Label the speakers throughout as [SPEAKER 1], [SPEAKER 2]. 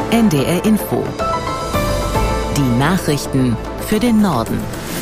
[SPEAKER 1] NDR Info. Die Nachrichten für den Norden.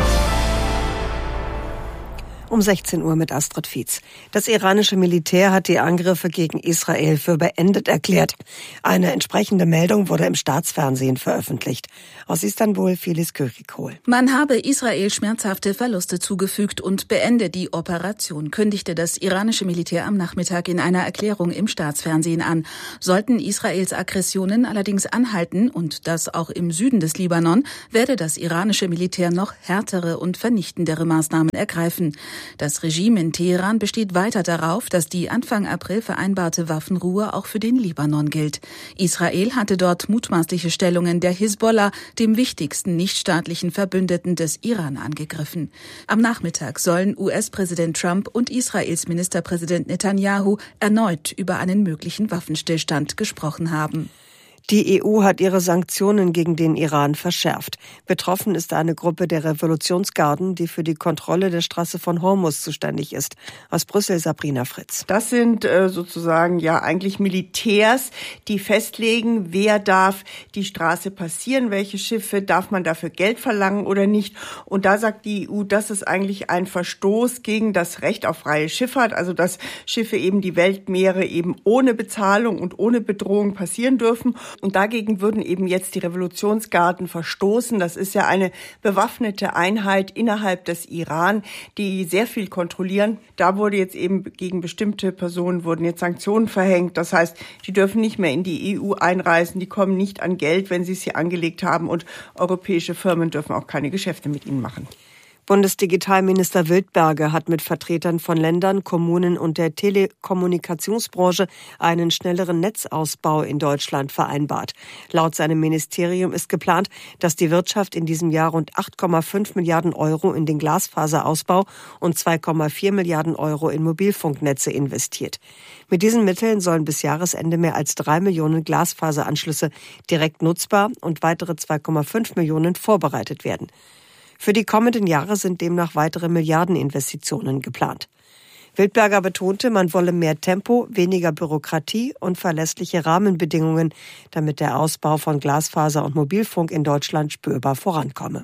[SPEAKER 2] Um 16 Uhr mit Astrid Fietz. Das iranische Militär hat die Angriffe gegen Israel für beendet erklärt. Eine entsprechende Meldung wurde im Staatsfernsehen veröffentlicht. Aus Istanbul Filiz Kürikol.
[SPEAKER 3] Man habe Israel schmerzhafte Verluste zugefügt und beende die Operation, kündigte das iranische Militär am Nachmittag in einer Erklärung im Staatsfernsehen an. Sollten Israels Aggressionen allerdings anhalten, und das auch im Süden des Libanon, werde das iranische Militär noch härtere und vernichtendere Maßnahmen ergreifen. Das Regime in Teheran besteht weiter darauf, dass die Anfang April vereinbarte Waffenruhe auch für den Libanon gilt. Israel hatte dort mutmaßliche Stellungen der Hisbollah, dem wichtigsten nichtstaatlichen Verbündeten des Iran, angegriffen. Am Nachmittag sollen US-Präsident Trump und Israels Ministerpräsident Netanyahu erneut über einen möglichen Waffenstillstand gesprochen haben.
[SPEAKER 2] Die EU hat ihre Sanktionen gegen den Iran verschärft. Betroffen ist eine Gruppe der Revolutionsgarden, die für die Kontrolle der Straße von Hormuz zuständig ist. Aus Brüssel Sabrina Fritz.
[SPEAKER 4] Das sind sozusagen ja eigentlich Militärs, die festlegen, wer darf die Straße passieren, welche Schiffe, darf man dafür Geld verlangen oder nicht. Und da sagt die EU, das ist eigentlich ein Verstoß gegen das Recht auf freie Schifffahrt, also dass Schiffe eben die Weltmeere eben ohne Bezahlung und ohne Bedrohung passieren dürfen. Und dagegen würden eben jetzt die Revolutionsgarden verstoßen. Das ist ja eine bewaffnete Einheit innerhalb des Iran, die sehr viel kontrollieren. Da wurde jetzt eben gegen bestimmte Personen wurden jetzt Sanktionen verhängt. Das heißt, die dürfen nicht mehr in die EU einreisen, die kommen nicht an Geld, wenn sie es hier angelegt haben, und europäische Firmen dürfen auch keine Geschäfte mit ihnen machen.
[SPEAKER 2] Bundesdigitalminister Wildberger hat mit Vertretern von Ländern, Kommunen und der Telekommunikationsbranche einen schnelleren Netzausbau in Deutschland vereinbart. Laut seinem Ministerium ist geplant, dass die Wirtschaft in diesem Jahr rund 8,5 Milliarden Euro in den Glasfaserausbau und 2,4 Milliarden Euro in Mobilfunknetze investiert. Mit diesen Mitteln sollen bis Jahresende mehr als 3 Millionen Glasfaseranschlüsse direkt nutzbar und weitere 2,5 Millionen vorbereitet werden. Für die kommenden Jahre sind demnach weitere Milliardeninvestitionen geplant. Wildberger betonte, man wolle mehr Tempo, weniger Bürokratie und verlässliche Rahmenbedingungen, damit der Ausbau von Glasfaser und Mobilfunk in Deutschland spürbar vorankomme.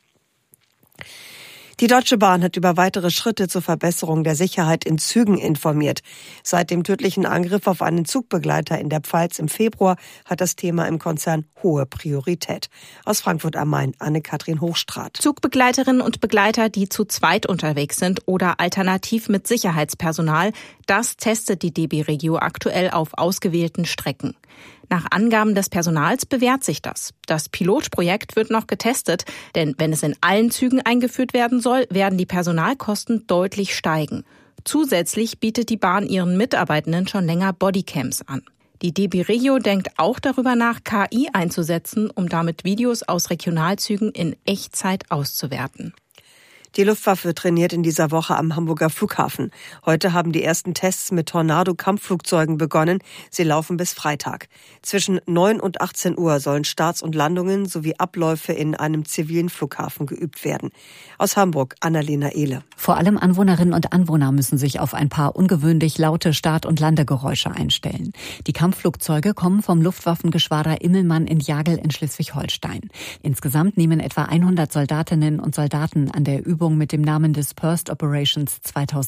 [SPEAKER 2] Die Deutsche Bahn hat über weitere Schritte zur Verbesserung der Sicherheit in Zügen informiert. Seit dem tödlichen Angriff auf einen Zugbegleiter in der Pfalz im Februar hat das Thema im Konzern hohe Priorität. Aus Frankfurt am Main, Anne-Kathrin Hochstraat.
[SPEAKER 5] Zugbegleiterinnen und Begleiter, die zu zweit unterwegs sind oder alternativ mit Sicherheitspersonal, das testet die DB Regio aktuell auf ausgewählten Strecken. Nach Angaben des Personals bewährt sich das. Das Pilotprojekt wird noch getestet, denn wenn es in allen Zügen eingeführt werden soll, werden die Personalkosten deutlich steigen. Zusätzlich bietet die Bahn ihren Mitarbeitenden schon länger Bodycams an. Die DB Regio denkt auch darüber nach, KI einzusetzen, um damit Videos aus Regionalzügen in Echtzeit auszuwerten.
[SPEAKER 2] Die Luftwaffe trainiert in dieser Woche am Hamburger Flughafen. Heute haben die ersten Tests mit Tornado-Kampfflugzeugen begonnen. Sie laufen bis Freitag. Zwischen 9 und 18 Uhr sollen Starts und Landungen sowie Abläufe in einem zivilen Flughafen geübt werden. Aus Hamburg, Annalena Ehle.
[SPEAKER 6] Vor allem Anwohnerinnen und Anwohner müssen sich auf ein paar ungewöhnlich laute Start- und Landegeräusche einstellen. Die Kampfflugzeuge kommen vom Luftwaffengeschwader Immelmann in Jagel in Schleswig-Holstein. Insgesamt nehmen etwa 100 Soldatinnen und Soldaten an der Übung mit dem Namen Dispersed Operations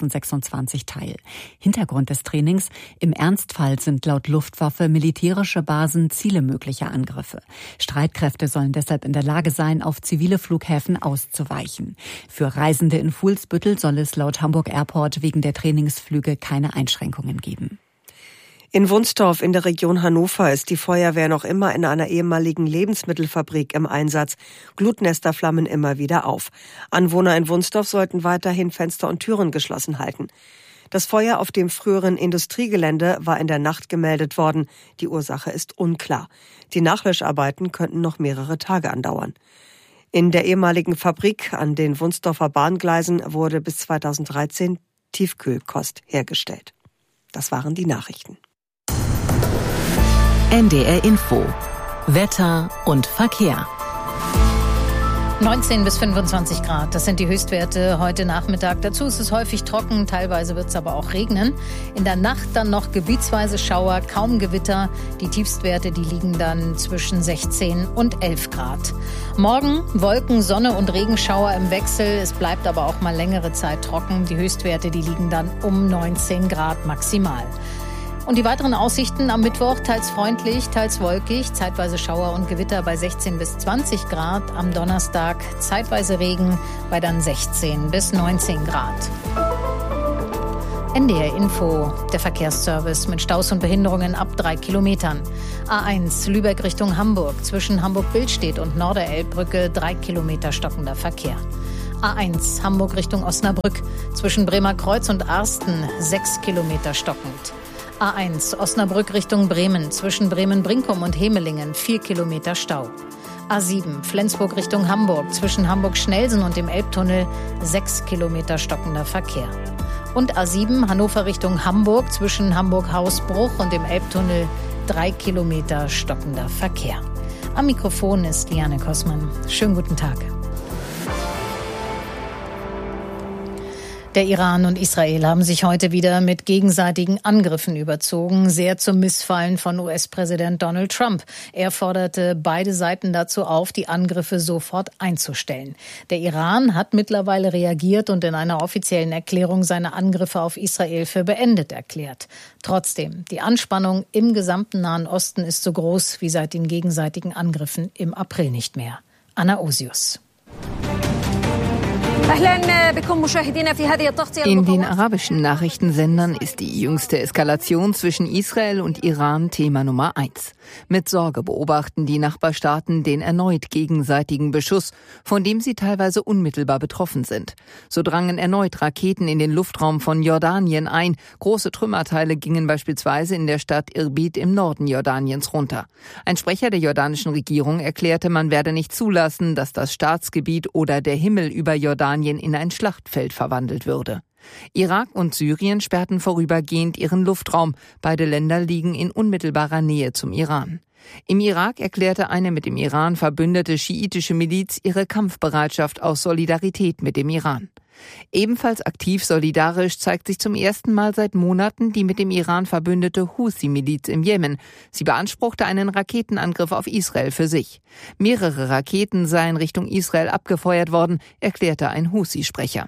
[SPEAKER 6] 2026 teil. Hintergrund des Trainings: im Ernstfall sind laut Luftwaffe militärische Basen Ziele möglicher Angriffe. Streitkräfte sollen deshalb in der Lage sein, auf zivile Flughäfen auszuweichen. Für Reisende in Fuhlsbüttel soll es laut Hamburg Airport wegen der Trainingsflüge keine Einschränkungen geben.
[SPEAKER 2] In Wunstorf in der Region Hannover ist die Feuerwehr noch immer in einer ehemaligen Lebensmittelfabrik im Einsatz. Glutnester flammen immer wieder auf. Anwohner in Wunstorf sollten weiterhin Fenster und Türen geschlossen halten. Das Feuer auf dem früheren Industriegelände war in der Nacht gemeldet worden. Die Ursache ist unklar. Die Nachlöscharbeiten könnten noch mehrere Tage andauern. In der ehemaligen Fabrik an den Wunstorfer Bahngleisen wurde bis 2013 Tiefkühlkost hergestellt. Das waren die Nachrichten.
[SPEAKER 1] NDR Info. Wetter und Verkehr.
[SPEAKER 7] 19 bis 25 Grad, das sind die Höchstwerte heute Nachmittag. Dazu ist es häufig trocken, teilweise wird es aber auch regnen. In der Nacht dann noch gebietsweise Schauer, kaum Gewitter. Die Tiefstwerte, die liegen dann zwischen 16 und 11 Grad. Morgen Wolken, Sonne und Regenschauer im Wechsel. Es bleibt aber auch mal längere Zeit trocken. Die Höchstwerte, die liegen dann um 19 Grad maximal. Und die weiteren Aussichten am Mittwoch, teils freundlich, teils wolkig, zeitweise Schauer und Gewitter bei 16 bis 20 Grad. Am Donnerstag zeitweise Regen bei dann 16 bis 19 Grad. NDR Info, der Verkehrsservice mit Staus und Behinderungen ab 3 Kilometern. A1 Lübeck Richtung Hamburg, zwischen Hamburg-Billstedt und Norderelbbrücke 3 Kilometer stockender Verkehr. A1 Hamburg Richtung Osnabrück, zwischen Bremerkreuz und Arsten 6 Kilometer stockend. A1 Osnabrück Richtung Bremen, zwischen Bremen-Brinkum und Hemelingen 4 Kilometer Stau. A7 Flensburg Richtung Hamburg, zwischen Hamburg-Schnelsen und dem Elbtunnel 6 Kilometer stockender Verkehr. Und A7 Hannover Richtung Hamburg, zwischen Hamburg-Hausbruch und dem Elbtunnel 3 Kilometer stockender Verkehr. Am Mikrofon ist Liane Kossmann. Schönen guten Tag. Der Iran und Israel haben sich heute wieder mit gegenseitigen Angriffen überzogen, sehr zum Missfallen von US-Präsident Donald Trump. Er forderte beide Seiten dazu auf, die Angriffe sofort einzustellen. Der Iran hat mittlerweile reagiert und in einer offiziellen Erklärung seine Angriffe auf Israel für beendet erklärt. Trotzdem, die Anspannung im gesamten Nahen Osten ist so groß wie seit den gegenseitigen Angriffen im April nicht mehr. Anna Osius.
[SPEAKER 8] In den arabischen Nachrichtensendern ist die jüngste Eskalation zwischen Israel und Iran Thema Nummer 1. Mit Sorge beobachten die Nachbarstaaten den erneut gegenseitigen Beschuss, von dem sie teilweise unmittelbar betroffen sind. So drangen erneut Raketen in den Luftraum von Jordanien ein. Große Trümmerteile gingen beispielsweise in der Stadt Irbid im Norden Jordaniens runter. Ein Sprecher der jordanischen Regierung erklärte, man werde nicht zulassen, dass das Staatsgebiet oder der Himmel über Jordanien in ein Schlachtfeld verwandelt würde. Irak und Syrien sperrten vorübergehend ihren Luftraum. Beide Länder liegen in unmittelbarer Nähe zum Iran. Im Irak erklärte eine mit dem Iran verbündete schiitische Miliz ihre Kampfbereitschaft aus Solidarität mit dem Iran. Ebenfalls aktiv solidarisch zeigt sich zum ersten Mal seit Monaten die mit dem Iran verbündete Houthi-Miliz im Jemen. Sie beanspruchte einen Raketenangriff auf Israel für sich. Mehrere Raketen seien Richtung Israel abgefeuert worden, erklärte ein Houthi-Sprecher.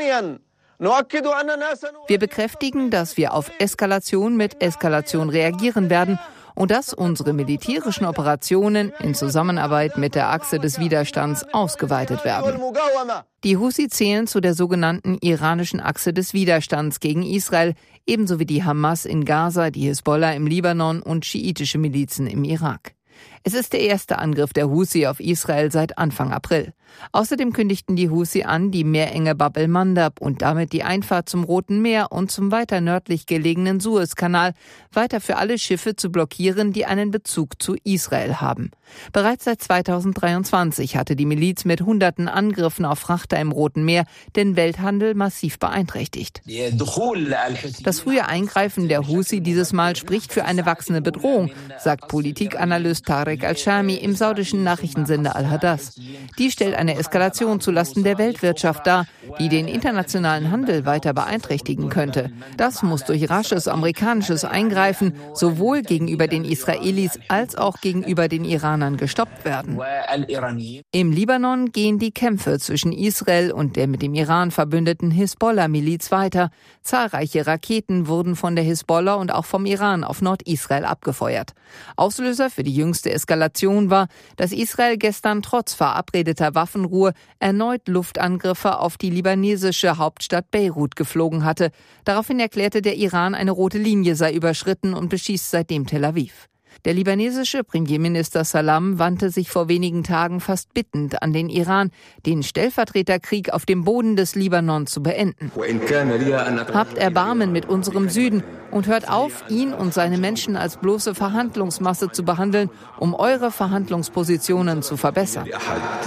[SPEAKER 8] Wir bekräftigen, dass wir auf Eskalation mit Eskalation reagieren werden und dass unsere militärischen Operationen in Zusammenarbeit mit der Achse des Widerstands ausgeweitet werden. Die Houthi zählen zu der sogenannten iranischen Achse des Widerstands gegen Israel, ebenso wie die Hamas in Gaza, die Hisbollah im Libanon und schiitische Milizen im Irak. Es ist der erste Angriff der Houthi auf Israel seit Anfang April. Außerdem kündigten die Houthi an, die Meerenge Bab el-Mandab und damit die Einfahrt zum Roten Meer und zum weiter nördlich gelegenen Suezkanal weiter für alle Schiffe zu blockieren, die einen Bezug zu Israel haben. Bereits seit 2023 hatte die Miliz mit hunderten Angriffen auf Frachter im Roten Meer den Welthandel massiv beeinträchtigt. Das frühe Eingreifen der Houthi dieses Mal spricht für eine wachsende Bedrohung, sagt Politikanalyst Tarek Al-Shami im saudischen Nachrichtensender Al-Hadath. Die stellt eine Eskalation zulasten der Weltwirtschaft dar, die den internationalen Handel weiter beeinträchtigen könnte. Das muss durch rasches amerikanisches Eingreifen sowohl gegenüber den Israelis als auch gegenüber den Iranern gestoppt werden. Im Libanon gehen die Kämpfe zwischen Israel und der mit dem Iran verbündeten Hisbollah-Miliz weiter. Zahlreiche Raketen wurden von der Hisbollah und auch vom Iran auf Nordisrael abgefeuert. Auslöser für die jüngste Eskalation war, dass Israel gestern trotz verabredeter Waffenruhe erneut Luftangriffe auf die libanesische Hauptstadt Beirut geflogen hatte. Daraufhin erklärte der Iran, eine rote Linie sei überschritten und beschießt seitdem Tel Aviv. Der libanesische Premierminister Salam wandte sich vor wenigen Tagen fast bittend an den Iran, den Stellvertreterkrieg auf dem Boden des Libanon zu beenden. Habt Erbarmen mit unserem Süden und hört auf, ihn und seine Menschen als bloße Verhandlungsmasse zu behandeln, um eure Verhandlungspositionen zu verbessern.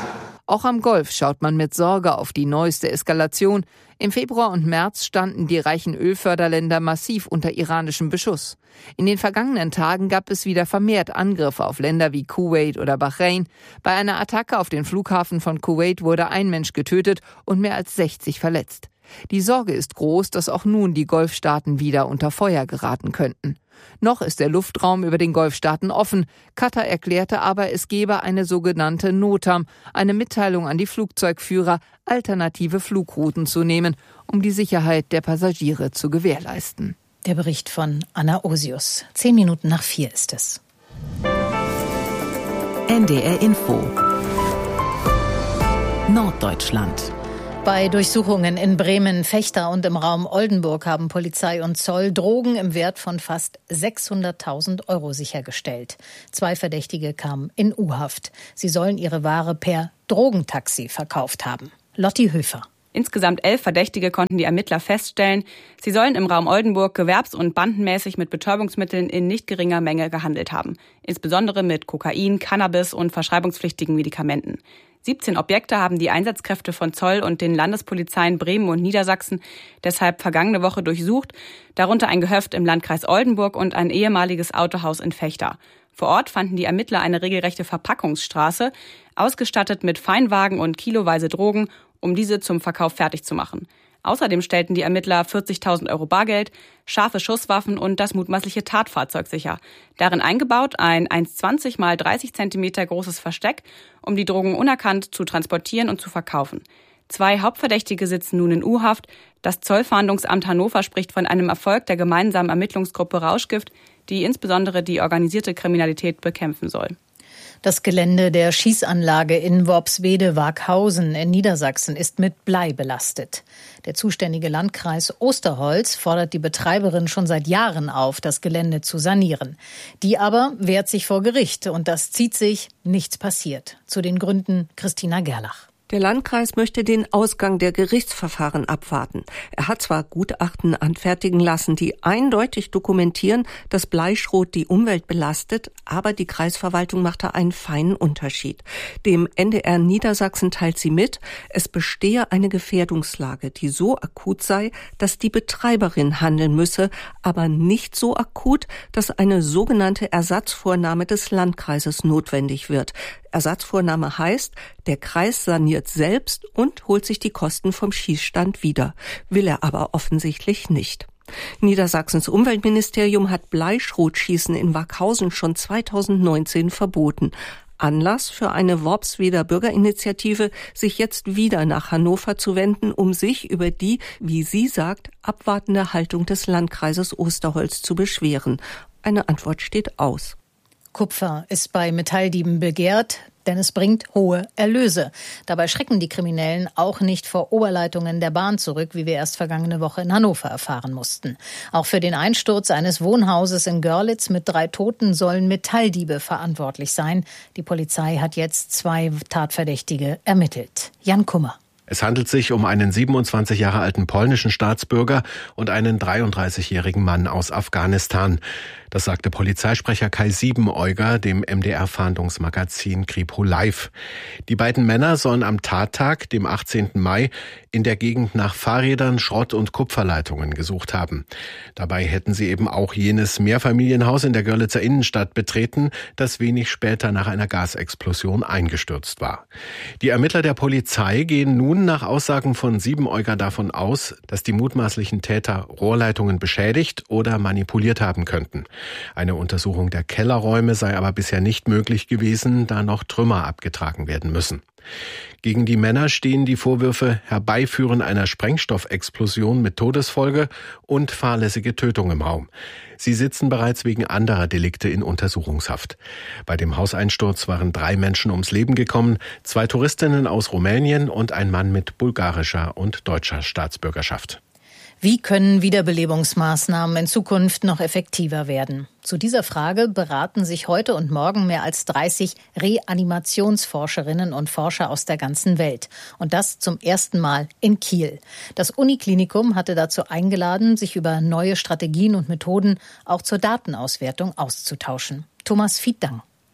[SPEAKER 8] Auch am Golf schaut man mit Sorge auf die neueste Eskalation. Im Februar und März standen die reichen Ölförderländer massiv unter iranischem Beschuss. In den vergangenen Tagen gab es wieder vermehrt Angriffe auf Länder wie Kuwait oder Bahrain. Bei einer Attacke auf den Flughafen von Kuwait wurde ein Mensch getötet und mehr als 60 verletzt. Die Sorge ist groß, dass auch nun die Golfstaaten wieder unter Feuer geraten könnten. Noch ist der Luftraum über den Golfstaaten offen. Katar erklärte aber, es gebe eine sogenannte NOTAM, eine Mitteilung an die Flugzeugführer, alternative Flugrouten zu nehmen, um die Sicherheit der Passagiere zu gewährleisten.
[SPEAKER 7] Der Bericht von Anna Osius. 4:10 ist es.
[SPEAKER 1] NDR Info. Norddeutschland.
[SPEAKER 7] Bei Durchsuchungen in Bremen, Vechta und im Raum Oldenburg haben Polizei und Zoll Drogen im Wert von fast 600.000 € sichergestellt. 2 Verdächtige kamen in U-Haft. Sie sollen ihre Ware per Drogentaxi verkauft haben. Lotti Höfer.
[SPEAKER 9] Insgesamt 11 Verdächtige konnten die Ermittler feststellen. Sie sollen im Raum Oldenburg gewerbs- und bandenmäßig mit Betäubungsmitteln in nicht geringer Menge gehandelt haben. Insbesondere mit Kokain, Cannabis und verschreibungspflichtigen Medikamenten. 17 Objekte haben die Einsatzkräfte von Zoll und den Landespolizeien Bremen und Niedersachsen deshalb vergangene Woche durchsucht, darunter ein Gehöft im Landkreis Oldenburg und ein ehemaliges Autohaus in Vechta. Vor Ort fanden die Ermittler eine regelrechte Verpackungsstraße, ausgestattet mit Feinwagen und kiloweise Drogen, um diese zum Verkauf fertig zu machen. Außerdem stellten die Ermittler 40.000 € Bargeld, scharfe Schusswaffen und das mutmaßliche Tatfahrzeug sicher. Darin eingebaut ein 1,20 x 30 cm großes Versteck, um die Drogen unerkannt zu transportieren und zu verkaufen. 2 Hauptverdächtige sitzen nun in U-Haft. Das Zollfahndungsamt Hannover spricht von einem Erfolg der gemeinsamen Ermittlungsgruppe Rauschgift, die insbesondere die organisierte Kriminalität bekämpfen soll.
[SPEAKER 7] Das Gelände der Schießanlage in Worpswede-Waaghausen in Niedersachsen ist mit Blei belastet. Der zuständige Landkreis Osterholz fordert die Betreiberin schon seit Jahren auf, das Gelände zu sanieren. Die aber wehrt sich vor Gericht und das zieht sich, nichts passiert. Zu den Gründen Christina Gerlach.
[SPEAKER 10] Der Landkreis möchte den Ausgang der Gerichtsverfahren abwarten. Er hat zwar Gutachten anfertigen lassen, die eindeutig dokumentieren, dass Bleischrot die Umwelt belastet, aber die Kreisverwaltung macht da einen feinen Unterschied. Dem NDR Niedersachsen teilt sie mit, es bestehe eine Gefährdungslage, die so akut sei, dass die Betreiberin handeln müsse, aber nicht so akut, dass eine sogenannte Ersatzvornahme des Landkreises notwendig wird. Ersatzvornahme heißt, der Kreis saniert selbst und holt sich die Kosten vom Schießstand wieder. Will er aber offensichtlich nicht. Niedersachsens Umweltministerium hat Bleischrotschießen in Waaghausen schon 2019 verboten. Anlass für eine Worpsweder Bürgerinitiative, sich jetzt wieder nach Hannover zu wenden, um sich über die, wie sie sagt, abwartende Haltung des Landkreises Osterholz zu beschweren. Eine Antwort steht aus.
[SPEAKER 7] Kupfer ist bei Metalldieben begehrt, denn es bringt hohe Erlöse. Dabei schrecken die Kriminellen auch nicht vor Oberleitungen der Bahn zurück, wie wir erst vergangene Woche in Hannover erfahren mussten. Auch für den Einsturz eines Wohnhauses in Görlitz mit 3 Toten sollen Metalldiebe verantwortlich sein. Die Polizei hat jetzt 2 Tatverdächtige ermittelt. Jan Kummer.
[SPEAKER 11] Es handelt sich um einen 27 Jahre alten polnischen Staatsbürger und einen 33-jährigen Mann aus Afghanistan. Das sagte Polizeisprecher Kai Siebeneuger dem MDR-Fahndungsmagazin Kripo Live. Die beiden Männer sollen am Tattag, dem 18. Mai, in der Gegend nach Fahrrädern, Schrott- und Kupferleitungen gesucht haben. Dabei hätten sie eben auch jenes Mehrfamilienhaus in der Görlitzer Innenstadt betreten, das wenig später nach einer Gasexplosion eingestürzt war. Die Ermittler der Polizei gehen nun nach Aussagen von Siebeneuger davon aus, dass die mutmaßlichen Täter Rohrleitungen beschädigt oder manipuliert haben könnten. Eine Untersuchung der Kellerräume sei aber bisher nicht möglich gewesen, da noch Trümmer abgetragen werden müssen. Gegen die Männer stehen die Vorwürfe Herbeiführen einer Sprengstoffexplosion mit Todesfolge und fahrlässige Tötung im Raum. Sie sitzen bereits wegen anderer Delikte in Untersuchungshaft. Bei dem Hauseinsturz waren 3 Menschen ums Leben gekommen, 2 Touristinnen aus Rumänien und ein Mann mit bulgarischer und deutscher Staatsbürgerschaft.
[SPEAKER 7] Wie können Wiederbelebungsmaßnahmen in Zukunft noch effektiver werden? Zu dieser Frage beraten sich heute und morgen mehr als 30 Reanimationsforscherinnen und Forscher aus der ganzen Welt. Und das zum ersten Mal in Kiel. Das Uniklinikum hatte dazu eingeladen, sich über neue Strategien und Methoden auch zur Datenauswertung auszutauschen. Thomas Fiedang.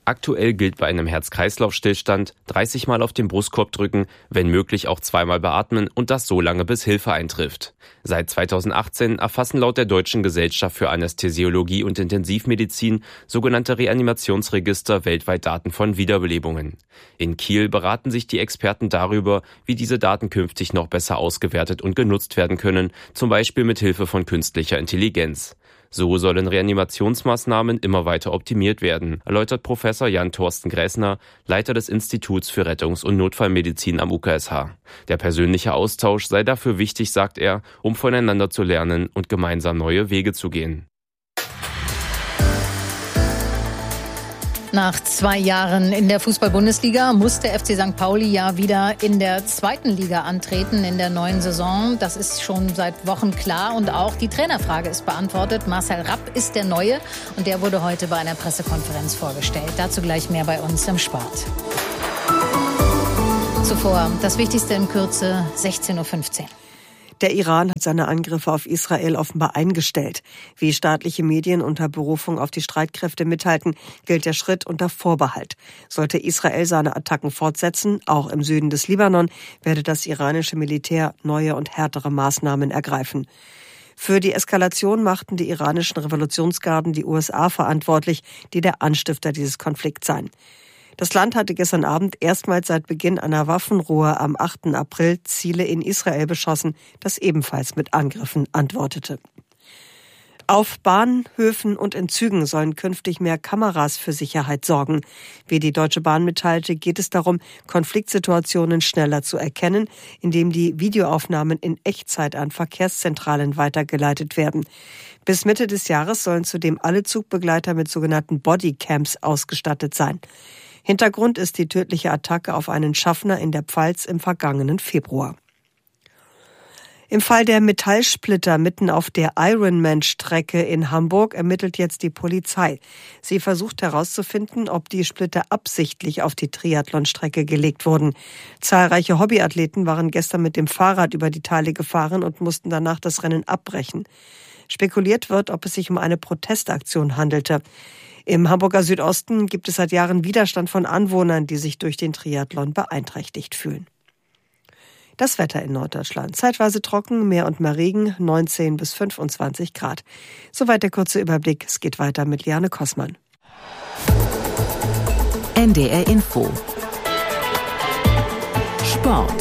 [SPEAKER 12] Aktuell gilt bei einem Herz-Kreislauf-Stillstand 30 Mal auf den Brustkorb drücken, wenn möglich auch 2-mal beatmen und das so lange, bis Hilfe eintrifft. Seit 2018 erfassen laut der Deutschen Gesellschaft für Anästhesiologie und Intensivmedizin sogenannte Reanimationsregister weltweit Daten von Wiederbelebungen. In Kiel beraten sich die Experten darüber, wie diese Daten künftig noch besser ausgewertet und genutzt werden können, zum Beispiel mit Hilfe von künstlicher Intelligenz. So sollen Reanimationsmaßnahmen immer weiter optimiert werden, erläutert Professor Jan-Thorsten Gräßner, Leiter des Instituts für Rettungs- und Notfallmedizin am UKSH. Der persönliche Austausch sei dafür wichtig, sagt er, um voneinander zu lernen und gemeinsam neue Wege zu gehen.
[SPEAKER 7] Nach 2 Jahren in der Fußball-Bundesliga muss der FC St. Pauli ja wieder in der 2. Liga antreten in der neuen Saison. Das ist schon seit Wochen klar und auch die Trainerfrage ist beantwortet. Marcel Rapp ist der Neue und der wurde heute bei einer Pressekonferenz vorgestellt. Dazu gleich mehr bei uns im Sport. Zuvor das Wichtigste in Kürze, 16:15 Uhr.
[SPEAKER 2] Der Iran hat seine Angriffe auf Israel offenbar eingestellt. Wie staatliche Medien unter Berufung auf die Streitkräfte mithalten, gilt der Schritt unter Vorbehalt. Sollte Israel seine Attacken fortsetzen, auch im Süden des Libanon, werde das iranische Militär neue und härtere Maßnahmen ergreifen. Für die Eskalation machten die iranischen Revolutionsgarden die USA verantwortlich, die der Anstifter dieses Konflikts seien. Das Land hatte gestern Abend erstmals seit Beginn einer Waffenruhe am 8. April Ziele in Israel beschossen, das ebenfalls mit Angriffen antwortete. Auf Bahnhöfen und in Zügen sollen künftig mehr Kameras für Sicherheit sorgen. Wie die Deutsche Bahn mitteilte, geht es darum, Konfliktsituationen schneller zu erkennen, indem die Videoaufnahmen in Echtzeit an Verkehrszentralen weitergeleitet werden. Bis Mitte des Jahres sollen zudem alle Zugbegleiter mit sogenannten Bodycams ausgestattet sein. Hintergrund ist die tödliche Attacke auf einen Schaffner in der Pfalz im vergangenen Februar. Im Fall der Metallsplitter mitten auf der Ironman-Strecke in Hamburg ermittelt jetzt die Polizei. Sie versucht herauszufinden, ob die Splitter absichtlich auf die Triathlonstrecke gelegt wurden. Zahlreiche Hobbyathleten waren gestern mit dem Fahrrad über die Teile gefahren und mussten danach das Rennen abbrechen. Spekuliert wird, ob es sich um eine Protestaktion handelte. Im Hamburger Südosten gibt es seit Jahren Widerstand von Anwohnern, die sich durch den Triathlon beeinträchtigt fühlen. Das Wetter in Norddeutschland. Zeitweise trocken, mehr und mehr Regen, 19 bis 25 Grad. Soweit der kurze Überblick. Es geht weiter mit Liane Kossmann.
[SPEAKER 1] NDR Info. Sport.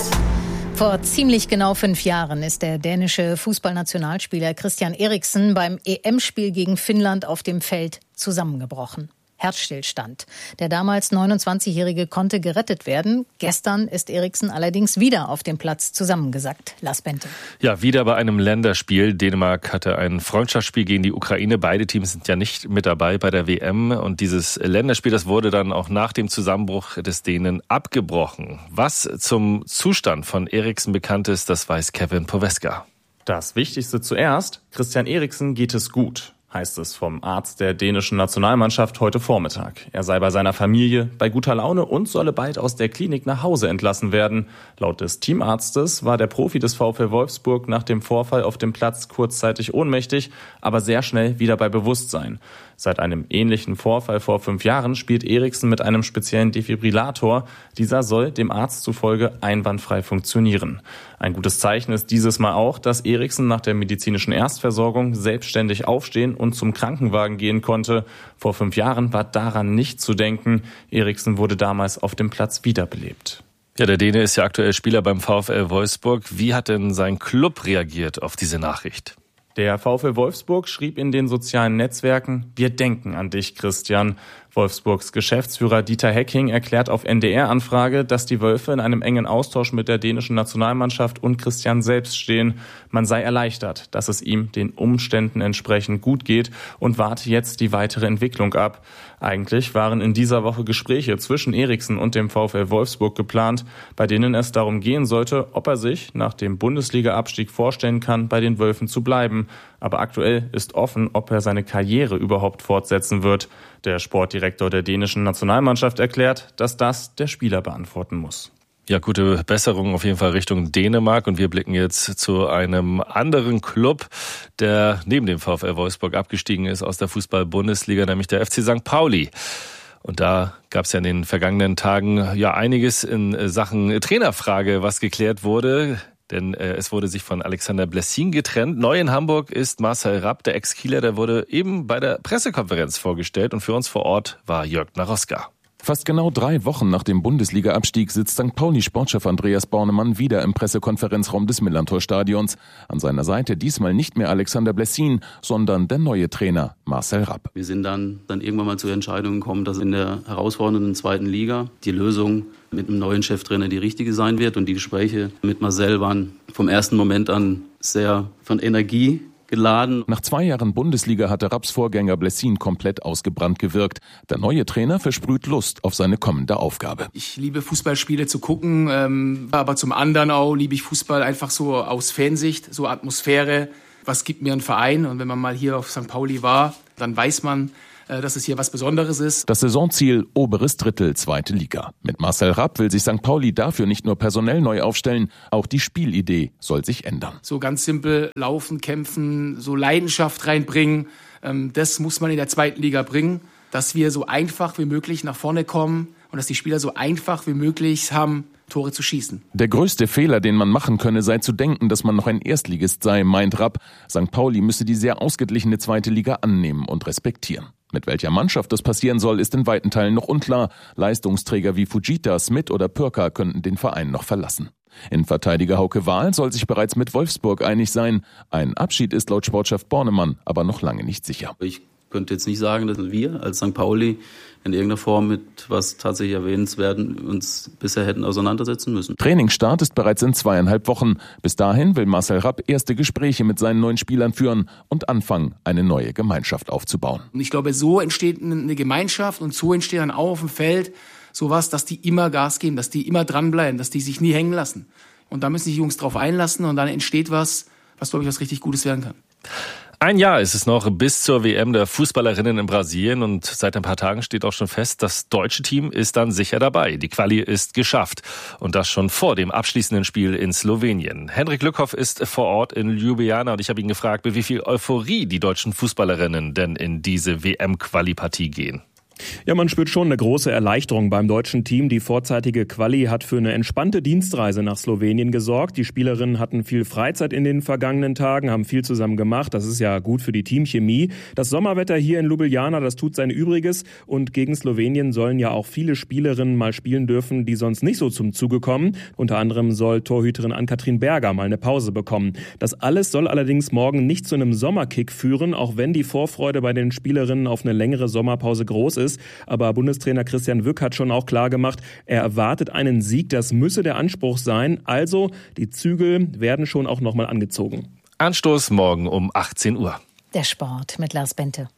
[SPEAKER 7] Vor ziemlich genau 5 Jahren ist der dänische Fußballnationalspieler Christian Eriksen beim EM-Spiel gegen Finnland auf dem Feld zusammengebrochen. Herzstillstand. Der damals 29-Jährige konnte gerettet werden. Gestern ist Eriksen allerdings wieder auf dem Platz zusammengesackt. Lars Bente.
[SPEAKER 13] Ja, wieder bei einem Länderspiel. Dänemark hatte ein Freundschaftsspiel gegen die Ukraine. Beide Teams sind ja nicht mit dabei bei der WM. Und dieses Länderspiel, das wurde dann auch nach dem Zusammenbruch des Dänen abgebrochen. Was zum Zustand von Eriksen bekannt ist, das weiß Kevin Poweska.
[SPEAKER 14] Das Wichtigste zuerst, Christian Eriksen geht es gut, heißt es vom Arzt der dänischen Nationalmannschaft heute Vormittag. Er sei bei seiner Familie bei guter Laune und solle bald aus der Klinik nach Hause entlassen werden. Laut des Teamarztes war der Profi des VfL Wolfsburg nach dem Vorfall auf dem Platz kurzzeitig ohnmächtig, aber sehr schnell wieder bei Bewusstsein. Seit einem ähnlichen Vorfall vor 5 Jahren spielt Eriksen mit einem speziellen Defibrillator. Dieser soll dem Arzt zufolge einwandfrei funktionieren. Ein gutes Zeichen ist dieses Mal auch, dass Eriksen nach der medizinischen Erstversorgung selbstständig aufstehen und zum Krankenwagen gehen konnte. Vor 5 Jahren war daran nicht zu denken. Eriksen wurde damals auf dem Platz wiederbelebt.
[SPEAKER 13] Ja, der Däne ist ja aktuell Spieler beim VfL Wolfsburg. Wie hat denn sein Club reagiert auf diese Nachricht?
[SPEAKER 14] Der VfL Wolfsburg schrieb in den sozialen Netzwerken: Wir denken an dich, Christian. Wolfsburgs Geschäftsführer Dieter Hecking erklärt auf NDR-Anfrage, dass die Wölfe in einem engen Austausch mit der dänischen Nationalmannschaft und Christian selbst stehen. Man sei erleichtert, dass es ihm den Umständen entsprechend gut geht und warte jetzt die weitere Entwicklung ab. Eigentlich waren in dieser Woche Gespräche zwischen Eriksen und dem VfL Wolfsburg geplant, bei denen es darum gehen sollte, ob er sich nach dem Bundesliga-Abstieg vorstellen kann, bei den Wölfen zu bleiben. Aber aktuell ist offen, ob er seine Karriere überhaupt fortsetzen wird. Der Sportdirektor der dänischen Nationalmannschaft erklärt, dass das der Spieler beantworten muss.
[SPEAKER 13] Ja, gute Besserung auf jeden Fall Richtung Dänemark. Und wir blicken jetzt zu einem anderen Club, der neben dem VfL Wolfsburg abgestiegen ist aus der Fußball-Bundesliga, nämlich der FC St. Pauli. Und da gab es ja in den vergangenen Tagen einiges in Sachen Trainerfrage, was geklärt wurde. Denn es wurde sich von Alexander Blessin getrennt. Neu in Hamburg ist Marcel Rapp, der Ex-Kieler, der wurde eben bei der Pressekonferenz vorgestellt. Und für uns vor Ort war Jörg Naroska.
[SPEAKER 15] Fast genau 3 Wochen nach dem Bundesliga-Abstieg sitzt St. Pauli-Sportchef Andreas Bornemann wieder im Pressekonferenzraum des Millerntor-Stadions. An seiner Seite diesmal nicht mehr Alexander Blessin, sondern der neue Trainer Marcel Rapp.
[SPEAKER 16] Wir sind dann irgendwann mal zur Entscheidung gekommen, dass in der herausfordernden 2. Liga die Lösung mit einem neuen Cheftrainer die richtige sein wird. Und die Gespräche mit Marcel waren vom ersten Moment an sehr von Energie geladen.
[SPEAKER 15] Nach 2 Jahren Bundesliga hatte Rapps Vorgänger Blessin komplett ausgebrannt gewirkt. Der neue Trainer versprüht Lust auf seine kommende Aufgabe.
[SPEAKER 17] Ich liebe Fußballspiele zu gucken, aber zum anderen auch liebe ich Fußball einfach so aus Fansicht, so Atmosphäre. Was gibt mir ein Verein? Und wenn man mal hier auf St. Pauli war, dann weiß man, dass es hier was Besonderes ist.
[SPEAKER 15] Das Saisonziel oberes Drittel 2. Liga. Mit Marcel Rapp will sich St. Pauli dafür nicht nur personell neu aufstellen, auch die Spielidee soll sich ändern.
[SPEAKER 17] So ganz simpel laufen, kämpfen, so Leidenschaft reinbringen, das muss man in der 2. Liga bringen, dass wir so einfach wie möglich nach vorne kommen und dass die Spieler so einfach wie möglich haben, Tore zu schießen.
[SPEAKER 15] Der größte Fehler, den man machen könne, sei zu denken, dass man noch ein Erstligist sei, meint Rapp. St. Pauli müsse die sehr ausgeglichene 2. Liga annehmen und respektieren. Mit welcher Mannschaft das passieren soll, ist in weiten Teilen noch unklar. Leistungsträger wie Fujita, Smith oder Pürker könnten den Verein noch verlassen. Innenverteidiger Hauke Wahl soll sich bereits mit Wolfsburg einig sein. Ein Abschied ist laut Sportchef Bornemann aber noch lange nicht sicher.
[SPEAKER 16] Ich könnte jetzt nicht sagen, dass wir als St. Pauli in irgendeiner Form mit was tatsächlich erwähnenswerten uns bisher hätten auseinandersetzen müssen.
[SPEAKER 15] Trainingsstart ist bereits in 2,5 Wochen. Bis dahin will Marcel Rapp erste Gespräche mit seinen neuen Spielern führen und anfangen, eine neue Gemeinschaft aufzubauen.
[SPEAKER 17] Und ich glaube, so entsteht eine Gemeinschaft und so entsteht dann auch auf dem Feld sowas, dass die immer Gas geben, dass die immer dranbleiben, dass die sich nie hängen lassen. Und da müssen sich die Jungs drauf einlassen und dann entsteht was, glaube ich, was richtig Gutes werden kann.
[SPEAKER 13] Ein Jahr ist es noch bis zur WM der Fußballerinnen in Brasilien und seit ein paar Tagen steht auch schon fest, das deutsche Team ist dann sicher dabei. Die Quali ist geschafft und das schon vor dem abschließenden Spiel in Slowenien. Henrik Lückhoff ist vor Ort in Ljubljana und ich habe ihn gefragt, mit wie viel Euphorie die deutschen Fußballerinnen denn in diese WM-Quali-Partie gehen.
[SPEAKER 18] Ja, man spürt schon eine große Erleichterung beim deutschen Team. Die vorzeitige Quali hat für eine entspannte Dienstreise nach Slowenien gesorgt. Die Spielerinnen hatten viel Freizeit in den vergangenen Tagen, haben viel zusammen gemacht. Das ist ja gut für die Teamchemie. Das Sommerwetter hier in Ljubljana, das tut sein Übriges. Und gegen Slowenien sollen ja auch viele Spielerinnen mal spielen dürfen, die sonst nicht so zum Zuge kommen. Unter anderem soll Torhüterin Ann-Kathrin Berger mal eine Pause bekommen. Das alles soll allerdings morgen nicht zu einem Sommerkick führen, auch wenn die Vorfreude bei den Spielerinnen auf eine längere Sommerpause groß ist. Aber Bundestrainer Christian Wück hat schon auch klar gemacht, er erwartet einen Sieg, das müsse der Anspruch sein. Also die Zügel werden schon auch nochmal angezogen.
[SPEAKER 13] Anstoß morgen um 18 Uhr.
[SPEAKER 7] Der Sport mit Lars Bente.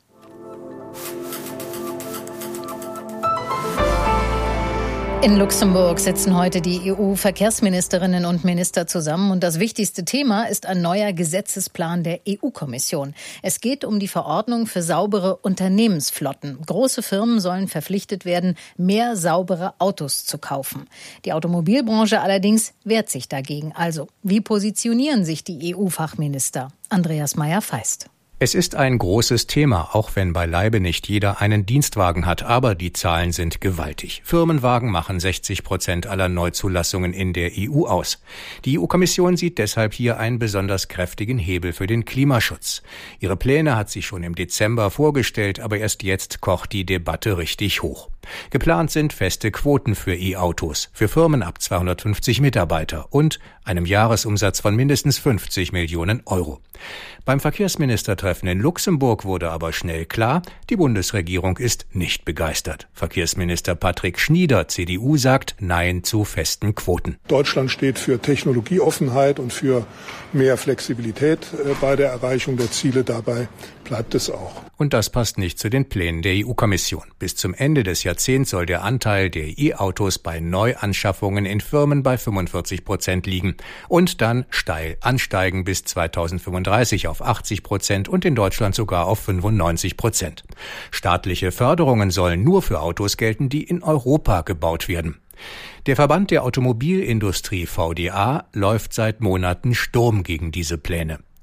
[SPEAKER 7] In Luxemburg sitzen heute die EU-Verkehrsministerinnen und Minister zusammen und das wichtigste Thema ist ein neuer Gesetzesplan der EU-Kommission. Es geht um die Verordnung für saubere Unternehmensflotten. Große Firmen sollen verpflichtet werden, mehr saubere Autos zu kaufen. Die Automobilbranche allerdings wehrt sich dagegen. Also, wie positionieren sich die EU-Fachminister? Andreas Meyer-Feist.
[SPEAKER 19] Es ist ein großes Thema, auch wenn beileibe nicht jeder einen Dienstwagen hat, aber die Zahlen sind gewaltig. Firmenwagen machen 60% aller Neuzulassungen in der EU aus. Die EU-Kommission sieht deshalb hier einen besonders kräftigen Hebel für den Klimaschutz. Ihre Pläne hat sie schon im Dezember vorgestellt, aber erst jetzt kocht die Debatte richtig hoch. Geplant sind feste Quoten für E-Autos, für Firmen ab 250 Mitarbeiter und einem Jahresumsatz von mindestens 50 Millionen Euro. Beim Verkehrsministertreffen in Luxemburg wurde aber schnell klar, die Bundesregierung ist nicht begeistert. Verkehrsminister Patrick Schnieder, CDU, sagt Nein zu festen Quoten.
[SPEAKER 20] Deutschland steht für Technologieoffenheit und für mehr Flexibilität bei der Erreichung der Ziele. Dabei bleibt es auch.
[SPEAKER 19] Und das passt nicht zu den Plänen der EU-Kommission. Bis zum Ende des Jahrzehnts soll der Anteil der E-Autos bei Neuanschaffungen in Firmen bei 45% liegen und dann steil ansteigen bis 2035 auf 80% und in Deutschland sogar auf 95%. Staatliche Förderungen sollen nur für Autos gelten, die in Europa gebaut werden. Der Verband der Automobilindustrie VDA läuft seit Monaten Sturm gegen diese Pläne.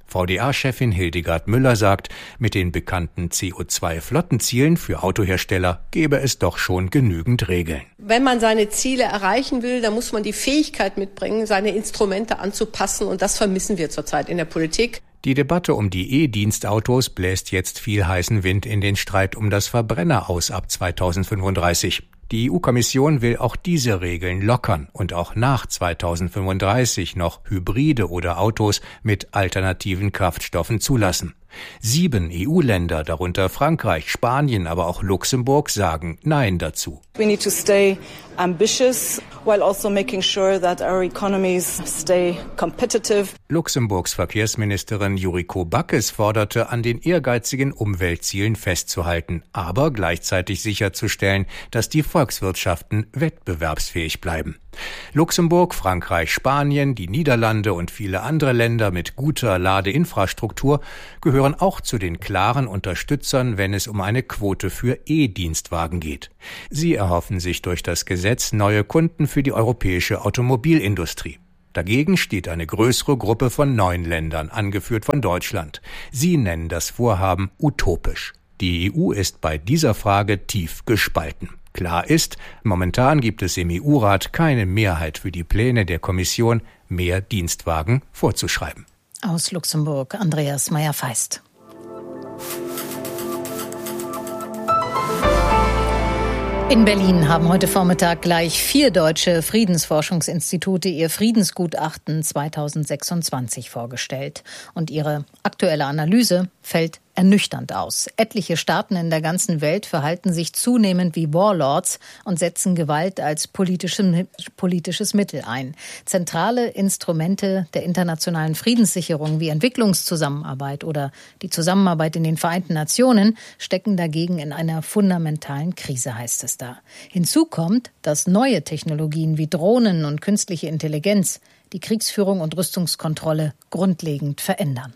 [SPEAKER 19] VDA-Chefin Hildegard Müller sagt, mit den bekannten CO2-Flottenzielen für Autohersteller gäbe es doch schon genügend Regeln.
[SPEAKER 21] Wenn man seine Ziele erreichen will, dann muss man die Fähigkeit mitbringen, seine Instrumente anzupassen. Und das vermissen wir zurzeit in der Politik.
[SPEAKER 19] Die Debatte um die E-Dienstautos bläst jetzt viel heißen Wind in den Streit um das Verbrenner aus ab 2035. Die EU-Kommission will auch diese Regeln lockern und auch nach 2035 noch Hybride oder Autos mit alternativen Kraftstoffen zulassen. 7 EU-Länder, darunter Frankreich, Spanien, aber auch Luxemburg, sagen Nein dazu.
[SPEAKER 22] We need to stay ambitious while also making sure that our economies stay competitive.
[SPEAKER 19] Luxemburgs Verkehrsministerin Yuriko Backes forderte, an den ehrgeizigen Umweltzielen festzuhalten, aber gleichzeitig sicherzustellen, dass die Volkswirtschaften wettbewerbsfähig bleiben. Luxemburg, Frankreich, Spanien, die Niederlande und viele andere Länder mit guter Ladeinfrastruktur gehören auch zu den klaren Unterstützern, wenn es um eine Quote für E-Dienstwagen geht. Sie erhoffen sich durch das Gesetz neue Kunden für die europäische Automobilindustrie. Dagegen steht eine größere Gruppe von 9 Ländern, angeführt von Deutschland. Sie nennen das Vorhaben utopisch. Die EU ist bei dieser Frage tief gespalten. Klar ist, momentan gibt es im EU-Rat keine Mehrheit für die Pläne der Kommission, mehr Dienstwagen vorzuschreiben.
[SPEAKER 7] Aus Luxemburg, Andreas Meyer-Feist. In Berlin haben heute Vormittag gleich 4 deutsche Friedensforschungsinstitute ihr Friedensgutachten 2026 vorgestellt. Und ihre aktuelle Analyse fällt ernüchternd aus. Etliche Staaten in der ganzen Welt verhalten sich zunehmend wie Warlords und setzen Gewalt als politisches Mittel ein. Zentrale Instrumente der internationalen Friedenssicherung wie Entwicklungszusammenarbeit oder die Zusammenarbeit in den Vereinten Nationen stecken dagegen in einer fundamentalen Krise, heißt es da. Hinzu kommt, dass neue Technologien wie Drohnen und künstliche Intelligenz die Kriegsführung und Rüstungskontrolle grundlegend verändern.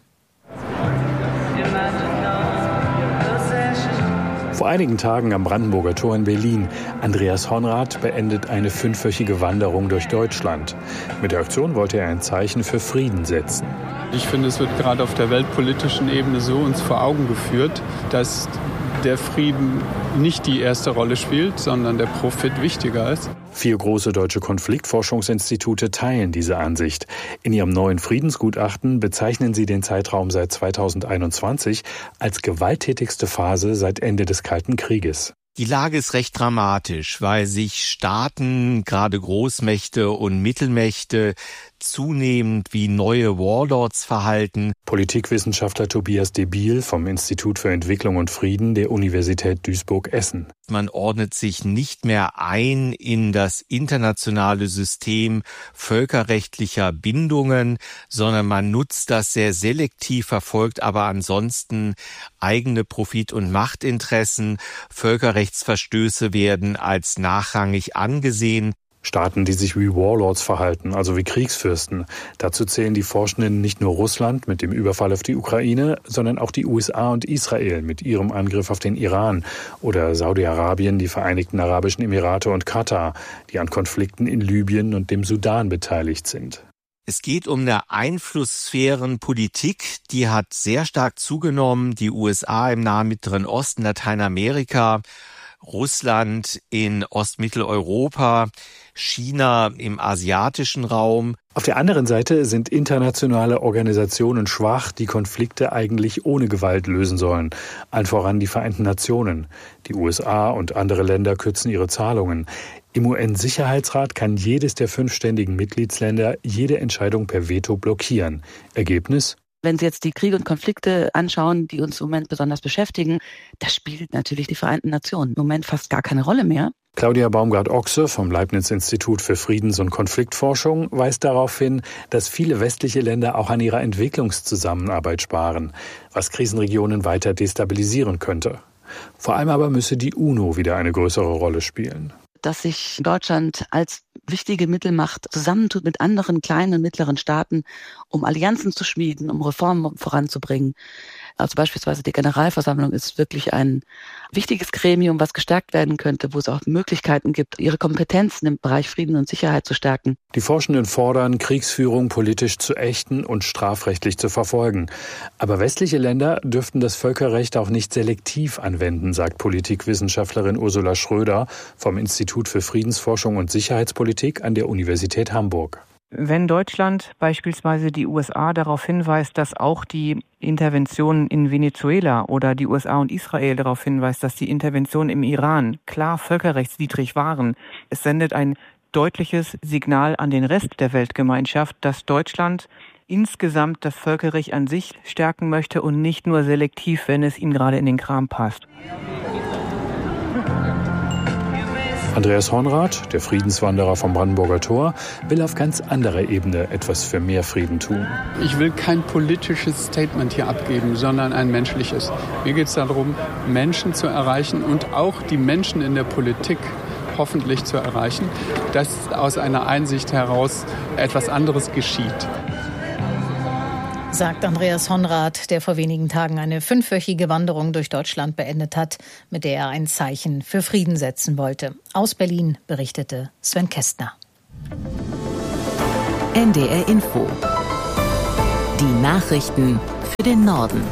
[SPEAKER 23] Vor einigen Tagen am Brandenburger Tor in Berlin. Andreas Honrath beendet eine 5-wöchige Wanderung durch Deutschland. Mit der Aktion wollte er ein Zeichen für Frieden setzen.
[SPEAKER 24] Ich finde, es wird gerade auf der weltpolitischen Ebene so uns vor Augen geführt, dass der Frieden nicht die erste Rolle spielt, sondern der Profit wichtiger ist.
[SPEAKER 23] 4 große deutsche Konfliktforschungsinstitute teilen diese Ansicht. In ihrem neuen Friedensgutachten bezeichnen sie den Zeitraum seit 2021 als gewalttätigste Phase seit Ende des Kalten Krieges.
[SPEAKER 25] Die Lage ist recht dramatisch, weil sich Staaten, gerade Großmächte und Mittelmächte, zunehmend wie neue Warlords verhalten.
[SPEAKER 23] Politikwissenschaftler Tobias Debiel vom Institut für Entwicklung und Frieden der Universität Duisburg-Essen.
[SPEAKER 25] Man ordnet sich nicht mehr ein in das internationale System völkerrechtlicher Bindungen, sondern man nutzt das sehr selektiv, verfolgt aber ansonsten eigene Profit- und Machtinteressen. Völkerrechtsverstöße werden als nachrangig angesehen.
[SPEAKER 23] Staaten, die sich wie Warlords verhalten, also wie Kriegsfürsten. Dazu zählen die Forschenden nicht nur Russland mit dem Überfall auf die Ukraine, sondern auch die USA und Israel mit ihrem Angriff auf den Iran oder Saudi-Arabien, die Vereinigten Arabischen Emirate und Katar, die an Konflikten in Libyen und dem Sudan beteiligt sind.
[SPEAKER 25] Es geht um eine Einflusssphärenpolitik, die hat sehr stark zugenommen. Die USA im Nahen Mittleren Osten, Lateinamerika, Russland in Ostmitteleuropa, China im asiatischen Raum.
[SPEAKER 23] Auf der anderen Seite sind internationale Organisationen schwach, die Konflikte eigentlich ohne Gewalt lösen sollen. Allen voran die Vereinten Nationen. Die USA und andere Länder kürzen ihre Zahlungen. Im UN-Sicherheitsrat kann jedes der 5 ständigen Mitgliedsländer jede Entscheidung per Veto blockieren. Ergebnis?
[SPEAKER 26] Wenn Sie jetzt die Kriege und Konflikte anschauen, die uns im Moment besonders beschäftigen, da spielt natürlich die Vereinten Nationen im Moment fast gar keine Rolle mehr.
[SPEAKER 23] Claudia Baumgart-Ochse vom Leibniz-Institut für Friedens- und Konfliktforschung weist darauf hin, dass viele westliche Länder auch an ihrer Entwicklungszusammenarbeit sparen, was Krisenregionen weiter destabilisieren könnte. Vor allem aber müsse die UNO wieder eine größere Rolle spielen.
[SPEAKER 26] Dass sich Deutschland als wichtige Mittelmacht zusammentut mit anderen kleinen und mittleren Staaten, um Allianzen zu schmieden, um Reformen voranzubringen. Also beispielsweise die Generalversammlung ist wirklich ein wichtiges Gremium, was gestärkt werden könnte, wo es auch Möglichkeiten gibt, ihre Kompetenzen im Bereich Frieden und Sicherheit zu stärken.
[SPEAKER 23] Die Forschenden fordern, Kriegsführung politisch zu ächten und strafrechtlich zu verfolgen. Aber westliche Länder dürften das Völkerrecht auch nicht selektiv anwenden, sagt Politikwissenschaftlerin Ursula Schröder vom Institut für Friedensforschung und Sicherheitspolitik an der Universität Hamburg.
[SPEAKER 3] Wenn Deutschland beispielsweise die USA darauf hinweist, dass auch die Interventionen in Venezuela oder die USA und Israel darauf hinweist, dass die Interventionen im Iran klar völkerrechtswidrig waren, es sendet ein deutliches Signal an den Rest der Weltgemeinschaft, dass Deutschland insgesamt das Völkerrecht an sich stärken möchte und nicht nur selektiv, wenn es ihnen gerade in den Kram passt.
[SPEAKER 23] Andreas Hornrath, der Friedenswanderer vom Brandenburger Tor, will auf ganz anderer Ebene etwas für mehr Frieden tun.
[SPEAKER 24] Ich will kein politisches Statement hier abgeben, sondern ein menschliches. Mir geht es darum, Menschen zu erreichen und auch die Menschen in der Politik hoffentlich zu erreichen, dass aus einer Einsicht heraus etwas anderes geschieht.
[SPEAKER 7] Sagt Andreas Honrath, der vor wenigen Tagen eine 5-wöchige Wanderung durch Deutschland beendet hat, mit der er ein Zeichen für Frieden setzen wollte. Aus Berlin berichtete Sven Kästner.
[SPEAKER 1] NDR Info. Die Nachrichten für den Norden.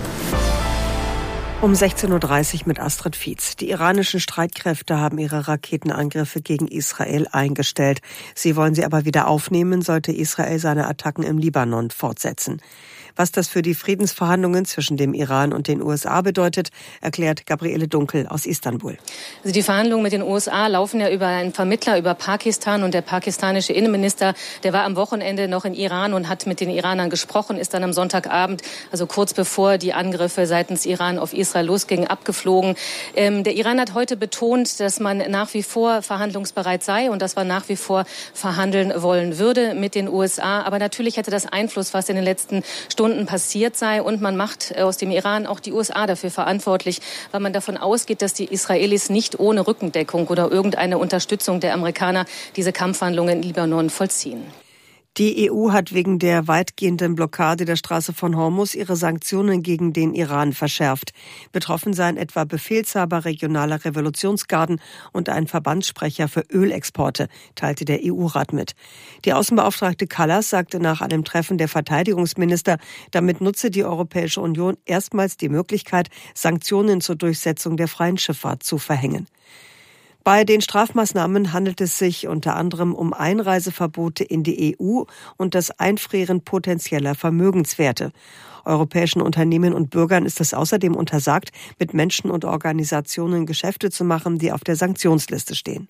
[SPEAKER 2] Um 16.30 Uhr mit Astrid Fietz. Die iranischen Streitkräfte haben ihre Raketenangriffe gegen Israel eingestellt. Sie wollen sie aber wieder aufnehmen, sollte Israel seine Attacken im Libanon fortsetzen. Was das für die Friedensverhandlungen zwischen dem Iran und den USA bedeutet, erklärt Gabriele Dunkel aus Istanbul.
[SPEAKER 4] Also die Verhandlungen mit den USA laufen ja über einen Vermittler, über Pakistan. Und der pakistanische Innenminister, der war am Wochenende noch in Iran und hat mit den Iranern gesprochen, ist dann am Sonntagabend, also kurz bevor die Angriffe seitens Iran auf Israel losgingen, abgeflogen. Der Iran hat heute betont, dass man nach wie vor verhandlungsbereit sei und dass man nach wie vor verhandeln wollen würde mit den USA. Aber natürlich hätte das Einfluss, was in den letzten Stunden passiert sei. Und man macht aus dem Iran auch die USA dafür verantwortlich, weil man davon ausgeht, dass die Israelis nicht ohne Rückendeckung oder irgendeine Unterstützung der Amerikaner diese Kampfhandlungen in Libanon vollziehen.
[SPEAKER 2] Die EU hat wegen der weitgehenden Blockade der Straße von Hormuz ihre Sanktionen gegen den Iran verschärft. Betroffen seien etwa Befehlshaber regionaler Revolutionsgarden und ein Verbandssprecher für Ölexporte, teilte der EU-Rat mit. Die Außenbeauftragte Kallas sagte nach einem Treffen der Verteidigungsminister, damit nutze die Europäische Union erstmals die Möglichkeit, Sanktionen zur Durchsetzung der freien Schifffahrt zu verhängen. Bei den Strafmaßnahmen handelt es sich unter anderem um Einreiseverbote in die EU und das Einfrieren potenzieller Vermögenswerte. Europäischen Unternehmen und Bürgern ist es außerdem untersagt, mit Menschen und Organisationen Geschäfte zu machen, die auf der Sanktionsliste stehen.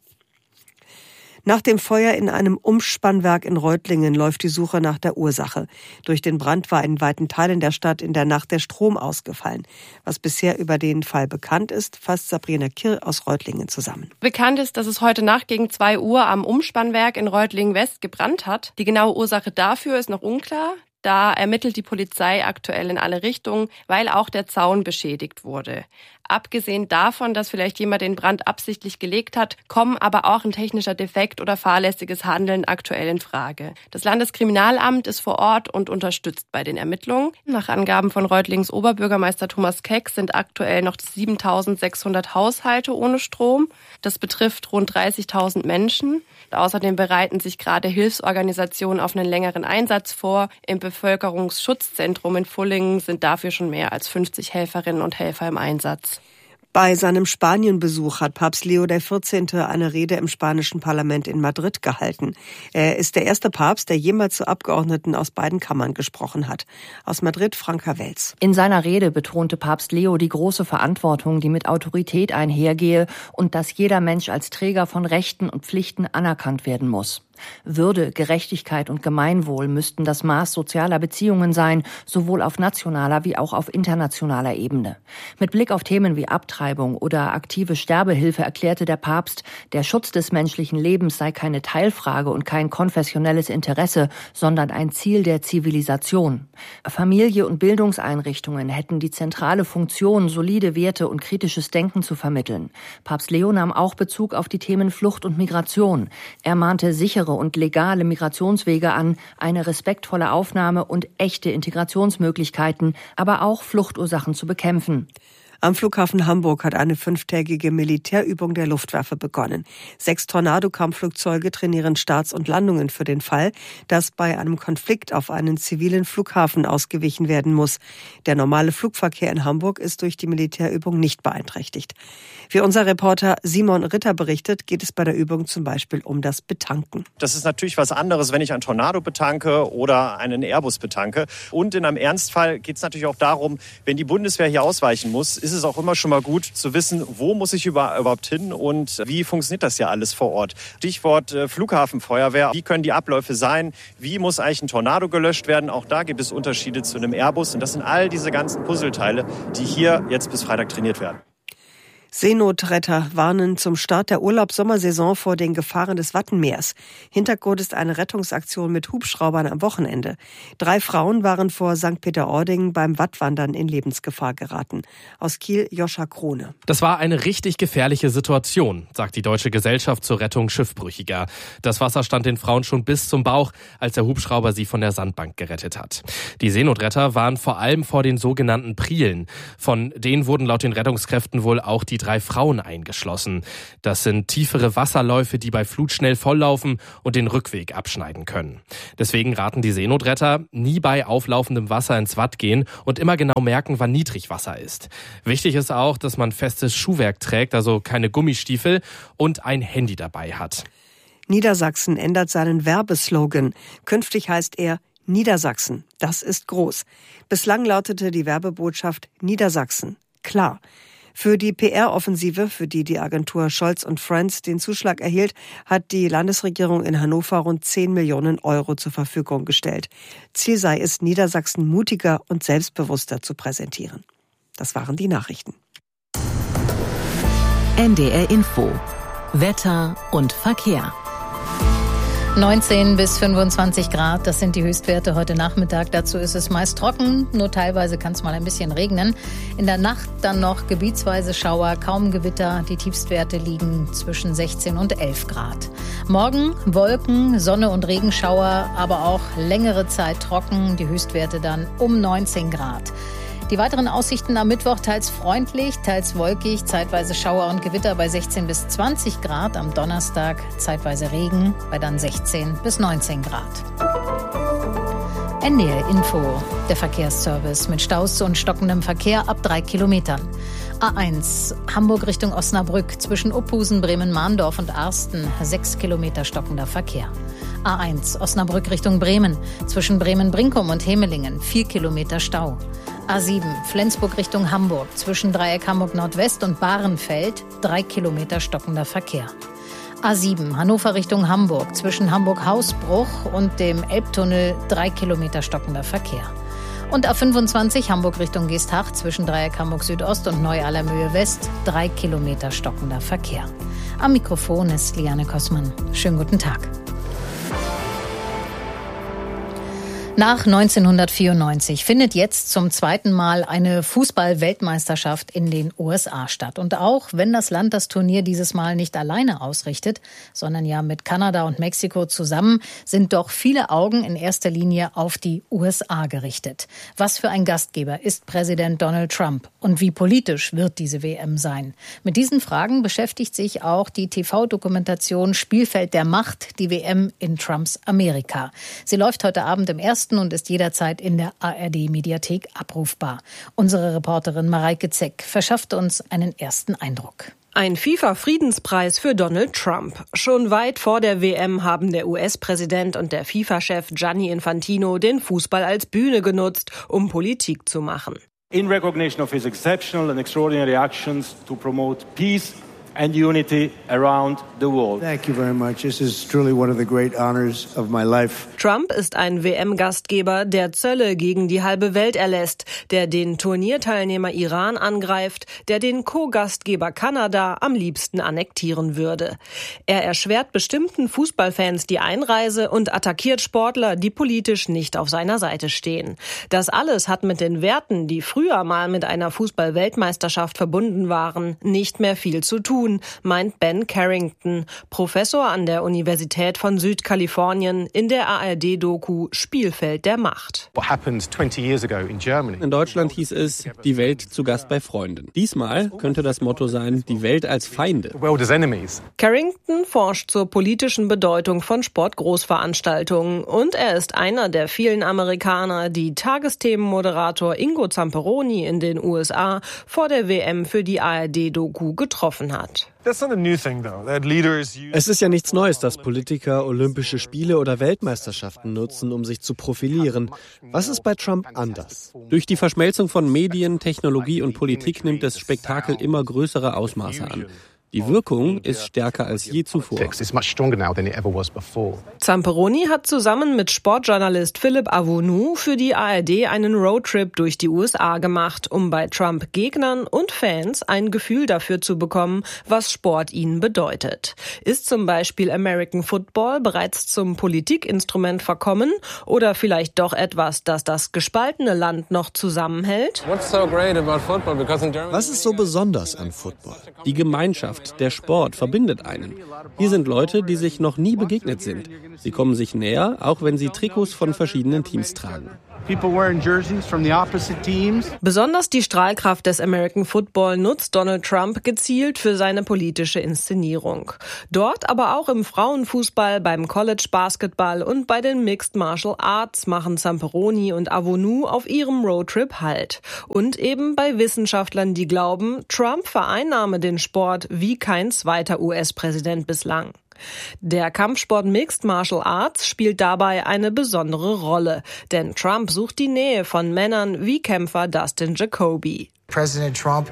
[SPEAKER 2] Nach dem Feuer in einem Umspannwerk in Reutlingen läuft die Suche nach der Ursache. Durch den Brand war in weiten Teilen der Stadt in der Nacht der Strom ausgefallen. Was bisher über den Fall bekannt ist, fasst Sabrina Kirr aus Reutlingen zusammen.
[SPEAKER 5] Bekannt ist, dass es heute Nacht gegen 2 Uhr am Umspannwerk in Reutlingen-West gebrannt hat. Die genaue Ursache dafür ist noch unklar. Da ermittelt die Polizei aktuell in alle Richtungen, weil auch der Zaun beschädigt wurde. Abgesehen davon, dass vielleicht jemand den Brand absichtlich gelegt hat, kommen aber auch ein technischer Defekt oder fahrlässiges Handeln aktuell in Frage. Das Landeskriminalamt ist vor Ort und unterstützt bei den Ermittlungen. Nach Angaben von Reutlings Oberbürgermeister Thomas Keck sind aktuell noch 7.600 Haushalte ohne Strom. Das betrifft rund 30.000 Menschen. Außerdem bereiten sich gerade Hilfsorganisationen auf einen längeren Einsatz vor. Im Bevölkerungsschutzzentrum in Fullingen sind dafür schon mehr als 50 Helferinnen und Helfer im Einsatz.
[SPEAKER 2] Bei seinem Spanienbesuch hat Papst Leo XIV. Eine Rede im spanischen Parlament in Madrid gehalten. Er ist der erste Papst, der jemals zu Abgeordneten aus beiden Kammern gesprochen hat. Aus Madrid, Franka Welz.
[SPEAKER 6] In seiner Rede betonte Papst Leo die große Verantwortung, die mit Autorität einhergehe und dass jeder Mensch als Träger von Rechten und Pflichten anerkannt werden muss. Würde, Gerechtigkeit und Gemeinwohl müssten das Maß sozialer Beziehungen sein, sowohl auf nationaler wie auch auf internationaler Ebene. Mit Blick auf Themen wie Abtreibung oder aktive Sterbehilfe erklärte der Papst, der Schutz des menschlichen Lebens sei keine Teilfrage und kein konfessionelles Interesse, sondern ein Ziel der Zivilisation. Familie und Bildungseinrichtungen hätten die zentrale Funktion, solide Werte und kritisches Denken zu vermitteln. Papst Leo nahm auch Bezug auf die Themen Flucht und Migration. Er mahnte sichere sichere und legale Migrationswege an, eine respektvolle Aufnahme und echte Integrationsmöglichkeiten, aber auch Fluchtursachen zu bekämpfen.
[SPEAKER 2] Am Flughafen Hamburg hat eine 5-tägige Militärübung der Luftwaffe begonnen. 6 Tornado-Kampfflugzeuge trainieren Starts und Landungen für den Fall, dass bei einem Konflikt auf einen zivilen Flughafen ausgewichen werden muss. Der normale Flugverkehr in Hamburg ist durch die Militärübung nicht beeinträchtigt. Wie unser Reporter Simon Ritter berichtet, geht es bei der Übung zum Beispiel um das Betanken.
[SPEAKER 8] Das ist natürlich was anderes, wenn ich einen Tornado betanke oder einen Airbus betanke. Und in einem Ernstfall geht es natürlich auch darum, wenn die Bundeswehr hier ausweichen muss, ist es auch immer schon mal gut zu wissen, wo muss ich überhaupt hin und wie funktioniert das ja alles vor Ort. Stichwort Flughafenfeuerwehr. Wie können die Abläufe sein? Wie muss eigentlich ein Tornado gelöscht werden? Auch da gibt es Unterschiede zu einem Airbus. Und das sind all diese ganzen Puzzleteile, die hier jetzt bis Freitag trainiert werden.
[SPEAKER 2] Seenotretter warnen zum Start der Urlaubs-Sommersaison vor den Gefahren des Wattenmeers. Hintergrund ist eine Rettungsaktion mit Hubschraubern am Wochenende. 3 Frauen waren vor St. Peter-Ording beim Wattwandern in Lebensgefahr geraten. Aus Kiel, Joscha Krone.
[SPEAKER 9] Das war eine richtig gefährliche Situation, sagt die Deutsche Gesellschaft zur Rettung Schiffbrüchiger. Das Wasser stand den Frauen schon bis zum Bauch, als der Hubschrauber sie von der Sandbank gerettet hat. Die Seenotretter waren vor allem vor den sogenannten Prielen. Von denen wurden laut den Rettungskräften wohl auch die 3 Frauen eingeschlossen. Das sind tiefere Wasserläufe, die bei Flut schnell volllaufen und den Rückweg abschneiden können. Deswegen raten die Seenotretter, nie bei auflaufendem Wasser ins Watt gehen und immer genau merken, wann Niedrigwasser ist. Wichtig ist auch, dass man festes Schuhwerk trägt, also keine Gummistiefel und ein Handy dabei hat.
[SPEAKER 2] Niedersachsen ändert seinen Werbeslogan. Künftig heißt er Niedersachsen. Das ist groß. Bislang lautete die Werbebotschaft Niedersachsen. Klar. Für die PR-Offensive, für die die Agentur Scholz & Friends den Zuschlag erhielt, hat die Landesregierung in Hannover rund 10 Millionen Euro zur Verfügung gestellt. Ziel sei es, Niedersachsen mutiger und selbstbewusster zu präsentieren. Das waren die Nachrichten.
[SPEAKER 1] NDR Info. Wetter und Verkehr.
[SPEAKER 7] 19 bis 25 Grad, das sind die Höchstwerte heute Nachmittag. Dazu ist es meist trocken, nur teilweise kann es mal ein bisschen regnen. In der Nacht dann noch gebietsweise Schauer, kaum Gewitter. Die Tiefstwerte liegen zwischen 16 und 11 Grad. Morgen Wolken, Sonne und Regenschauer, aber auch längere Zeit trocken. Die Höchstwerte dann um 19 Grad. Die weiteren Aussichten am Mittwoch teils freundlich, teils wolkig, zeitweise Schauer und Gewitter bei 16 bis 20 Grad. Am Donnerstag zeitweise Regen bei dann 16 bis 19 Grad. NDR Info, der Verkehrsservice mit Staus und stockendem Verkehr ab 3 Kilometern. A1 Hamburg Richtung Osnabrück zwischen Uphusen, Bremen-Mahndorf und Arsten 6 Kilometer stockender Verkehr. A1 Osnabrück Richtung Bremen zwischen Bremen-Brinkum und Hemelingen 4 Kilometer Stau. A7 Flensburg Richtung Hamburg zwischen Dreieck Hamburg Nordwest und Bahrenfeld 3 Kilometer stockender Verkehr. A7 Hannover Richtung Hamburg zwischen Hamburg-Hausbruch und dem Elbtunnel 3 Kilometer stockender Verkehr. Und A25 Hamburg Richtung Geesthacht zwischen Dreieck Hamburg Südost und Neu-Allermöhe West 3 Kilometer stockender Verkehr. Am Mikrofon ist Liane Kossmann. Schönen guten Tag. Nach 1994 findet jetzt zum zweiten Mal eine Fußball-Weltmeisterschaft in den USA statt. Und auch wenn das Land das Turnier dieses Mal nicht alleine ausrichtet, sondern ja mit Kanada und Mexiko zusammen, sind doch viele Augen in erster Linie auf die USA gerichtet. Was für ein Gastgeber ist Präsident Donald Trump und wie politisch wird diese WM sein? Mit diesen Fragen beschäftigt sich auch die TV-Dokumentation Spielfeld der Macht, die WM in Trumps Amerika. Sie läuft heute Abend im ersten und ist jederzeit in der ARD-Mediathek abrufbar. Unsere Reporterin Mareike Zeck verschafft uns einen ersten Eindruck.
[SPEAKER 10] Ein FIFA-Friedenspreis für Donald Trump. Schon weit vor der WM haben der US-Präsident und der FIFA-Chef Gianni Infantino den Fußball als Bühne genutzt, um Politik zu machen.
[SPEAKER 11] In recognition of his exceptional and extraordinary actions to promote peace and unity around the world.
[SPEAKER 12] Thank you very much. This is truly one of the great honors of my life.
[SPEAKER 10] Trump ist ein WM-Gastgeber, der Zölle gegen die halbe Welt erlässt, der den Turnierteilnehmer Iran angreift, der den Co-Gastgeber Kanada am liebsten annektieren würde. Er erschwert bestimmten Fußballfans die Einreise und attackiert Sportler, die politisch nicht auf seiner Seite stehen. Das alles hat mit den Werten, die früher mal mit einer Fußball-Weltmeisterschaft verbunden waren, nicht mehr viel zu tun. tun, meint Ben Carrington, Professor an der Universität von Südkalifornien, in der ARD-Doku Spielfeld der Macht.
[SPEAKER 13] In Deutschland hieß es, die Welt zu Gast bei Freunden. Diesmal könnte das Motto sein, die Welt als Feinde.
[SPEAKER 10] Carrington forscht zur politischen Bedeutung von Sportgroßveranstaltungen und er ist einer der vielen Amerikaner, die Tagesthemenmoderator Ingo Zamperoni in den USA vor der WM für die ARD-Doku getroffen hat.
[SPEAKER 14] Es ist ja nichts Neues, dass Politiker Olympische Spiele oder Weltmeisterschaften nutzen, um sich zu profilieren. Was ist bei Trump anders?
[SPEAKER 13] Durch die Verschmelzung von Medien, Technologie und Politik nimmt das Spektakel immer größere Ausmaße an. Die Wirkung ist stärker als je zuvor.
[SPEAKER 10] Zamperoni hat zusammen mit Sportjournalist Philipp Avonu für die ARD einen Roadtrip durch die USA gemacht, um bei Trump-Gegnern und Fans ein Gefühl dafür zu bekommen, was Sport ihnen bedeutet. Ist zum Beispiel American Football bereits zum Politikinstrument verkommen oder vielleicht doch etwas, das das gespaltene Land noch zusammenhält?
[SPEAKER 14] Was ist so besonders an Football?
[SPEAKER 13] Die Gemeinschaft. Der Sport verbindet einen. Hier sind Leute, die sich noch nie begegnet sind. Sie kommen sich näher, auch wenn sie Trikots von verschiedenen Teams tragen.
[SPEAKER 10] Besonders die Strahlkraft des American Football nutzt Donald Trump gezielt für seine politische Inszenierung. Dort, aber auch im Frauenfußball, beim College Basketball und bei den Mixed Martial Arts machen Zamperoni und Avonu auf ihrem Roadtrip Halt. Und eben bei Wissenschaftlern, die glauben, Trump vereinnahme den Sport wie kein zweiter US-Präsident bislang. Der Kampfsport Mixed Martial Arts spielt dabei eine besondere Rolle, denn Trump sucht die Nähe von Männern wie Kämpfer Dustin Jacoby.
[SPEAKER 14] Präsident Trump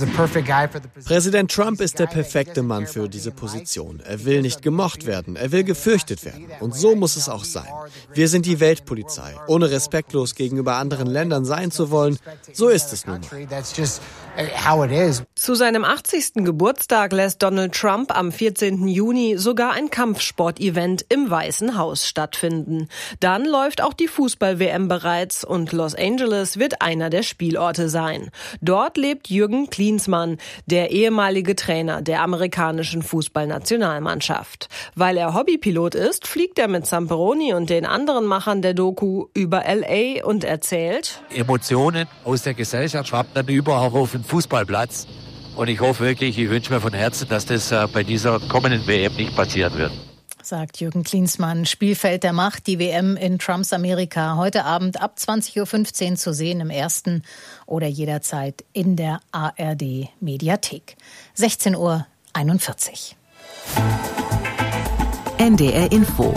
[SPEAKER 14] ist der perfekte Mann für diese Position. Er will nicht gemocht werden, er will gefürchtet werden. Und so muss es auch sein. Wir sind die Weltpolizei. Ohne respektlos gegenüber anderen Ländern sein zu wollen, so ist es nun mal.
[SPEAKER 10] Zu seinem 80. Geburtstag lässt Donald Trump am 14. Juni sogar ein Kampfsport-Event im Weißen Haus stattfinden. Dann läuft auch die Fußball-WM bereits und Los Angeles wird einer der Spielorte sein. Dort lebt Jürgen Klinsmann, der ehemalige Trainer der amerikanischen Fußballnationalmannschaft. Weil er Hobbypilot ist, fliegt er mit Zamperoni und den anderen Machern der Doku über LA und erzählt:
[SPEAKER 15] Emotionen aus der Gesellschaft schwappt dann über auch auf den Fußballplatz. Und ich hoffe wirklich, ich wünsche mir von Herzen, dass das bei dieser kommenden WM nicht passieren wird.
[SPEAKER 7] Sagt Jürgen Klinsmann. Spielfeld der Macht, die WM in Trumps Amerika. Heute Abend ab 20.15 Uhr zu sehen im Ersten oder jederzeit in der ARD-Mediathek. 16.41 Uhr.
[SPEAKER 1] NDR Info.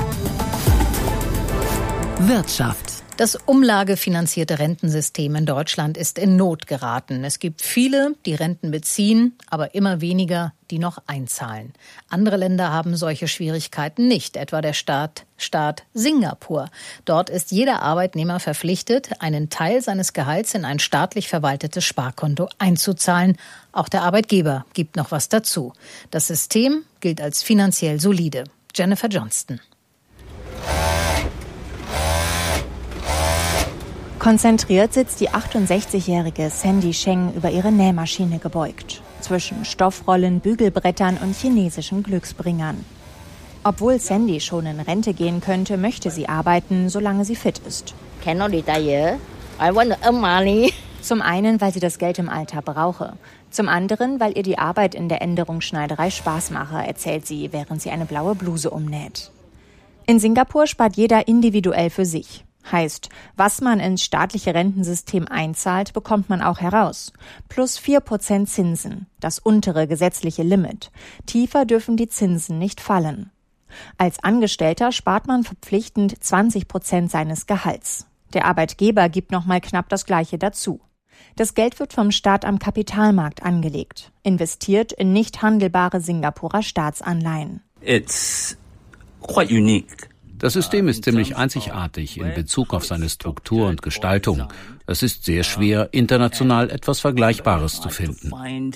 [SPEAKER 1] Wirtschaft.
[SPEAKER 7] Das umlagefinanzierte Rentensystem in Deutschland ist in Not geraten. Es gibt viele, die Renten beziehen, aber immer weniger, die noch einzahlen. Andere Länder haben solche Schwierigkeiten nicht, etwa der Staat Singapur. Dort ist jeder Arbeitnehmer verpflichtet, einen Teil seines Gehalts in ein staatlich verwaltetes Sparkonto einzuzahlen. Auch der Arbeitgeber gibt noch was dazu. Das System gilt als finanziell solide. Jennifer Johnston.
[SPEAKER 16] Konzentriert sitzt die 68-jährige Sandy Sheng über ihre Nähmaschine gebeugt. Zwischen Stoffrollen, Bügelbrettern und chinesischen Glücksbringern. Obwohl Sandy schon in Rente gehen könnte, möchte sie arbeiten, solange sie fit ist. Zum einen, weil sie das Geld im Alter brauche. Zum anderen, weil ihr die Arbeit in der Änderungsschneiderei Spaß mache, erzählt sie, während sie eine blaue Bluse umnäht. In Singapur spart jeder individuell für sich. Heißt, was man ins staatliche Rentensystem einzahlt, bekommt man auch heraus. Plus 4% Zinsen, das untere gesetzliche Limit. Tiefer dürfen die Zinsen nicht fallen. Als Angestellter spart man verpflichtend 20% seines Gehalts. Der Arbeitgeber gibt nochmal knapp das Gleiche dazu. Das Geld wird vom Staat am Kapitalmarkt angelegt, investiert in nicht handelbare Singapurer Staatsanleihen.
[SPEAKER 17] It's quite unique. Das System ist ziemlich einzigartig in Bezug auf seine Struktur und Gestaltung. Es ist sehr schwer, international etwas Vergleichbares zu finden.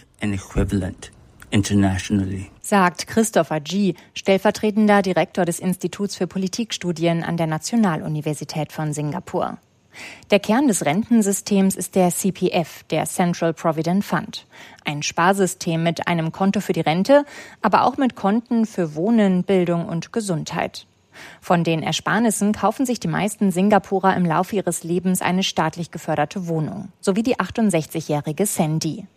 [SPEAKER 16] Sagt Christopher G., stellvertretender Direktor des Instituts für Politikstudien an der Nationaluniversität von Singapur. Der Kern des Rentensystems ist der CPF, der Central Provident Fund. Ein Sparsystem mit einem Konto für die Rente, aber auch mit Konten für Wohnen, Bildung und Gesundheit. Von den Ersparnissen kaufen sich die meisten Singapurer im Laufe ihres Lebens eine staatlich geförderte Wohnung, so wie die 68-jährige Sandy.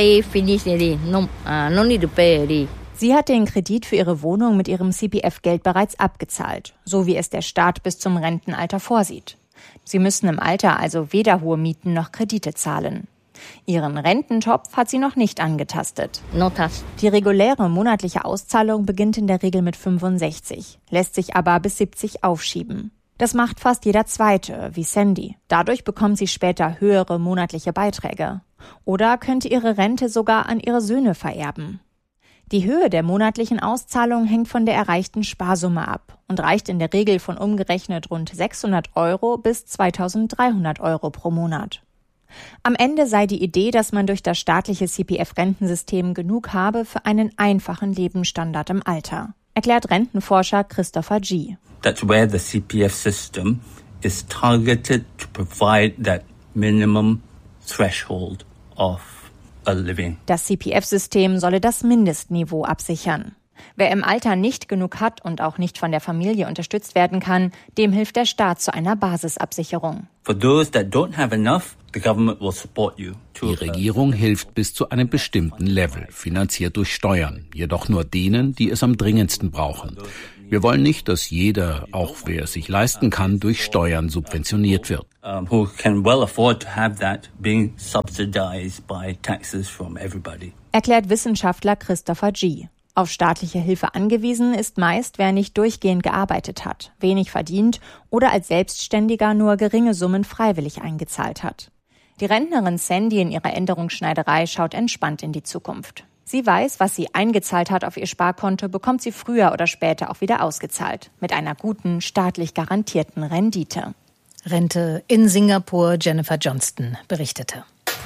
[SPEAKER 16] Sie hat den Kredit für ihre Wohnung mit ihrem CPF-Geld bereits abgezahlt, so wie es der Staat bis zum Rentenalter vorsieht. Sie müssen im Alter also weder hohe Mieten noch Kredite zahlen. Ihren Rententopf hat sie noch nicht angetastet. Die reguläre monatliche Auszahlung beginnt in der Regel mit 65, lässt sich aber bis 70 aufschieben. Das macht fast jeder Zweite, wie Sandy. Dadurch bekommt sie später höhere monatliche Beiträge. Oder könnte ihre Rente sogar an ihre Söhne vererben. Die Höhe der monatlichen Auszahlung hängt von der erreichten Sparsumme ab und reicht in der Regel von umgerechnet rund 600 € bis 2.300 € pro Monat. Am Ende sei die Idee, dass man durch das staatliche CPF-Rentensystem genug habe für einen einfachen Lebensstandard im Alter, erklärt Rentenforscher Christopher G.
[SPEAKER 18] That's where the CPF system is targeted to provide that minimum threshold of a living.
[SPEAKER 16] Das CPF-System solle das Mindestniveau absichern. Wer im Alter nicht genug hat und auch nicht von der Familie unterstützt werden kann, dem hilft der Staat zu einer Basisabsicherung.
[SPEAKER 18] For those that don't have enough, the government will support you.
[SPEAKER 17] Die Regierung hilft bis zu einem bestimmten Level, finanziert durch Steuern, jedoch nur denen, die es am dringendsten brauchen. Wir wollen nicht, dass jeder, auch wer es sich leisten kann, durch Steuern subventioniert wird.
[SPEAKER 18] Who can well afford to have that being subsidized by taxes from everybody.
[SPEAKER 16] Erklärt Wissenschaftler Christopher G. Auf staatliche Hilfe angewiesen ist meist, wer nicht durchgehend gearbeitet hat, wenig verdient oder als Selbstständiger nur geringe Summen freiwillig eingezahlt hat. Die Rentnerin Sandy in ihrer Änderungsschneiderei schaut entspannt in die Zukunft. Sie weiß, was sie eingezahlt hat auf ihr Sparkonto, bekommt sie früher oder später auch wieder ausgezahlt. Mit einer guten, staatlich garantierten Rendite.
[SPEAKER 7] Rente in Singapur, Jennifer Johnston berichtete.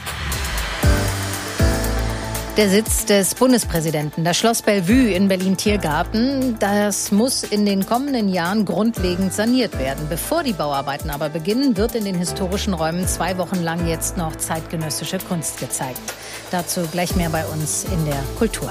[SPEAKER 7] Der Sitz des Bundespräsidenten, das Schloss Bellevue in Berlin-Tiergarten, das muss in den kommenden Jahren grundlegend saniert werden. Bevor die Bauarbeiten aber beginnen, wird in den historischen Räumen 2 Wochen lang jetzt noch zeitgenössische Kunst gezeigt. Dazu gleich mehr bei uns in der Kultur.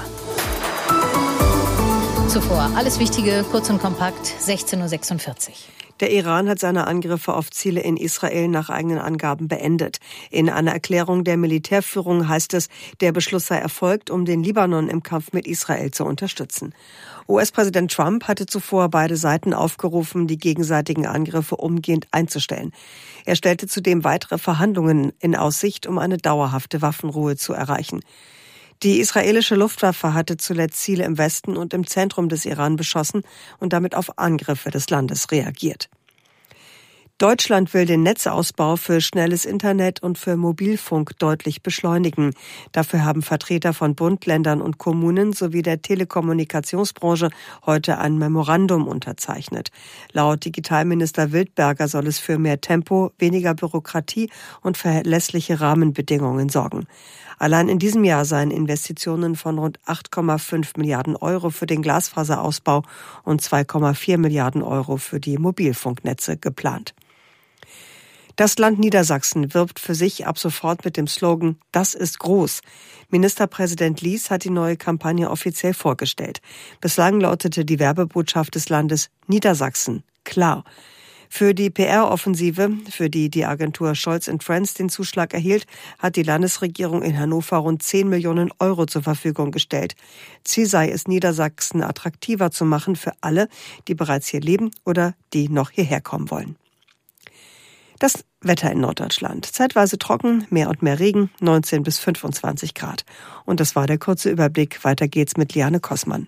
[SPEAKER 7] Zuvor alles Wichtige, kurz und kompakt, 16.46 Uhr.
[SPEAKER 2] Der Iran hat seine Angriffe auf Ziele in Israel nach eigenen Angaben beendet. In einer Erklärung der Militärführung heißt es, der Beschluss sei erfolgt, um den Libanon im Kampf mit Israel zu unterstützen. US-Präsident Trump hatte zuvor beide Seiten aufgerufen, die gegenseitigen Angriffe umgehend einzustellen. Er stellte zudem weitere Verhandlungen in Aussicht, um eine dauerhafte Waffenruhe zu erreichen. Die israelische Luftwaffe hatte zuletzt Ziele im Westen und im Zentrum des Iran beschossen und damit auf Angriffe des Landes reagiert. Deutschland will den Netzausbau für schnelles Internet und für Mobilfunk deutlich beschleunigen. Dafür haben Vertreter von Bund, Ländern und Kommunen sowie der Telekommunikationsbranche heute ein Memorandum unterzeichnet. Laut Digitalminister Wildberger soll es für mehr Tempo, weniger Bürokratie und verlässliche Rahmenbedingungen sorgen. Allein in diesem Jahr seien Investitionen von rund 8,5 Milliarden € für den Glasfaserausbau und 2,4 Milliarden € für die Mobilfunknetze geplant. Das Land Niedersachsen wirbt für sich ab sofort mit dem Slogan „Das ist groß". Ministerpräsident Lies hat die neue Kampagne offiziell vorgestellt. Bislang lautete die Werbebotschaft des Landes Niedersachsen klar. Für die PR-Offensive, für die die Agentur Scholz & Friends den Zuschlag erhielt, hat die Landesregierung in Hannover rund 10 Millionen € zur Verfügung gestellt. Ziel sei es, Niedersachsen attraktiver zu machen für alle, die bereits hier leben oder die noch hierher kommen wollen. Das Wetter in Norddeutschland. Zeitweise trocken, mehr und mehr Regen, 19 bis 25 Grad. Und das war der kurze Überblick. Weiter geht's mit Liane Kossmann.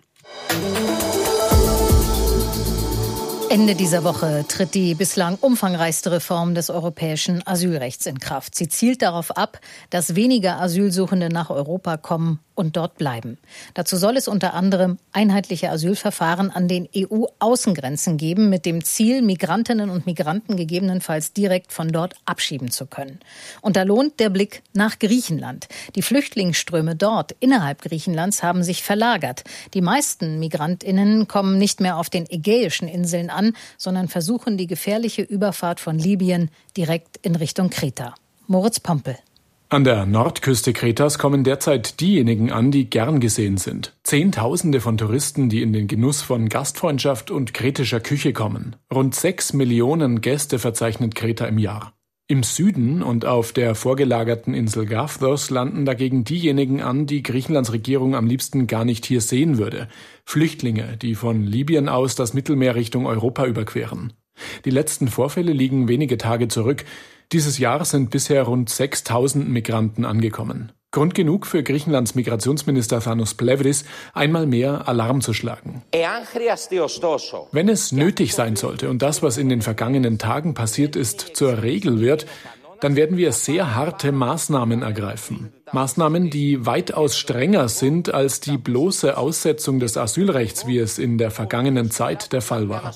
[SPEAKER 7] Ende dieser Woche tritt die bislang umfangreichste Reform des europäischen Asylrechts in Kraft. Sie zielt darauf ab, dass weniger Asylsuchende nach Europa kommen und dort bleiben. Dazu soll es unter anderem einheitliche Asylverfahren an den EU-Außengrenzen geben, mit dem Ziel, Migrantinnen und Migranten gegebenenfalls direkt von dort abschieben zu können. Und da lohnt der Blick nach Griechenland. Die Flüchtlingsströme dort innerhalb Griechenlands haben sich verlagert. Die meisten MigrantInnen kommen nicht mehr auf den Ägäischen Inseln an, sondern versuchen die gefährliche Überfahrt von Libyen direkt in Richtung Kreta. Moritz Pompel.
[SPEAKER 19] An der Nordküste Kretas kommen derzeit diejenigen an, die gern gesehen sind. Zehntausende von Touristen, die in den Genuss von Gastfreundschaft und kretischer Küche kommen. Rund 6 Millionen Gäste verzeichnet Kreta im Jahr. Im Süden und auf der vorgelagerten Insel Gavthos landen dagegen diejenigen an, die Griechenlands Regierung am liebsten gar nicht hier sehen würde. Flüchtlinge, die von Libyen aus das Mittelmeer Richtung Europa überqueren. Die letzten Vorfälle liegen wenige Tage zurück. Dieses Jahr sind bisher rund 6.000 Migranten angekommen. Grund genug für Griechenlands Migrationsminister Thanos Plevris, einmal mehr Alarm zu schlagen. Wenn es nötig sein sollte und das, was in den vergangenen Tagen passiert ist, zur Regel wird, dann werden wir sehr harte Maßnahmen ergreifen. Maßnahmen, die weitaus strenger sind als die bloße Aussetzung des Asylrechts, wie es in der vergangenen Zeit der Fall war.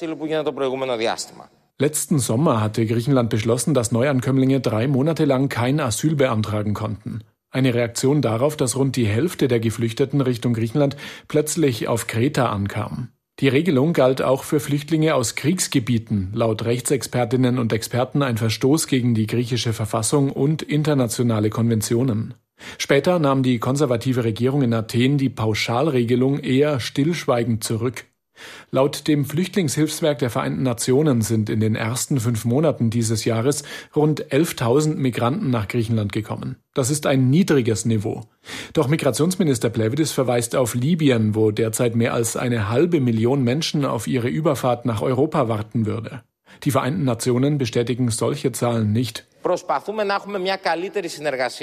[SPEAKER 19] Letzten Sommer hatte Griechenland beschlossen, dass Neuankömmlinge 3 Monate lang kein Asyl beantragen konnten. Eine Reaktion darauf, dass rund die Hälfte der Geflüchteten Richtung Griechenland plötzlich auf Kreta ankam. Die Regelung galt auch für Flüchtlinge aus Kriegsgebieten, laut Rechtsexpertinnen und Experten ein Verstoß gegen die griechische Verfassung und internationale Konventionen. Später nahm die konservative Regierung in Athen die Pauschalregelung eher stillschweigend zurück. Laut dem Flüchtlingshilfswerk der Vereinten Nationen sind in den ersten 5 Monaten dieses Jahres rund 11.000 Migranten nach Griechenland gekommen. Das ist ein niedriges Niveau. Doch Migrationsminister Plevris verweist auf Libyen, wo derzeit mehr als 500.000 Menschen auf ihre Überfahrt nach Europa warten würde. Die Vereinten Nationen bestätigen solche Zahlen nicht.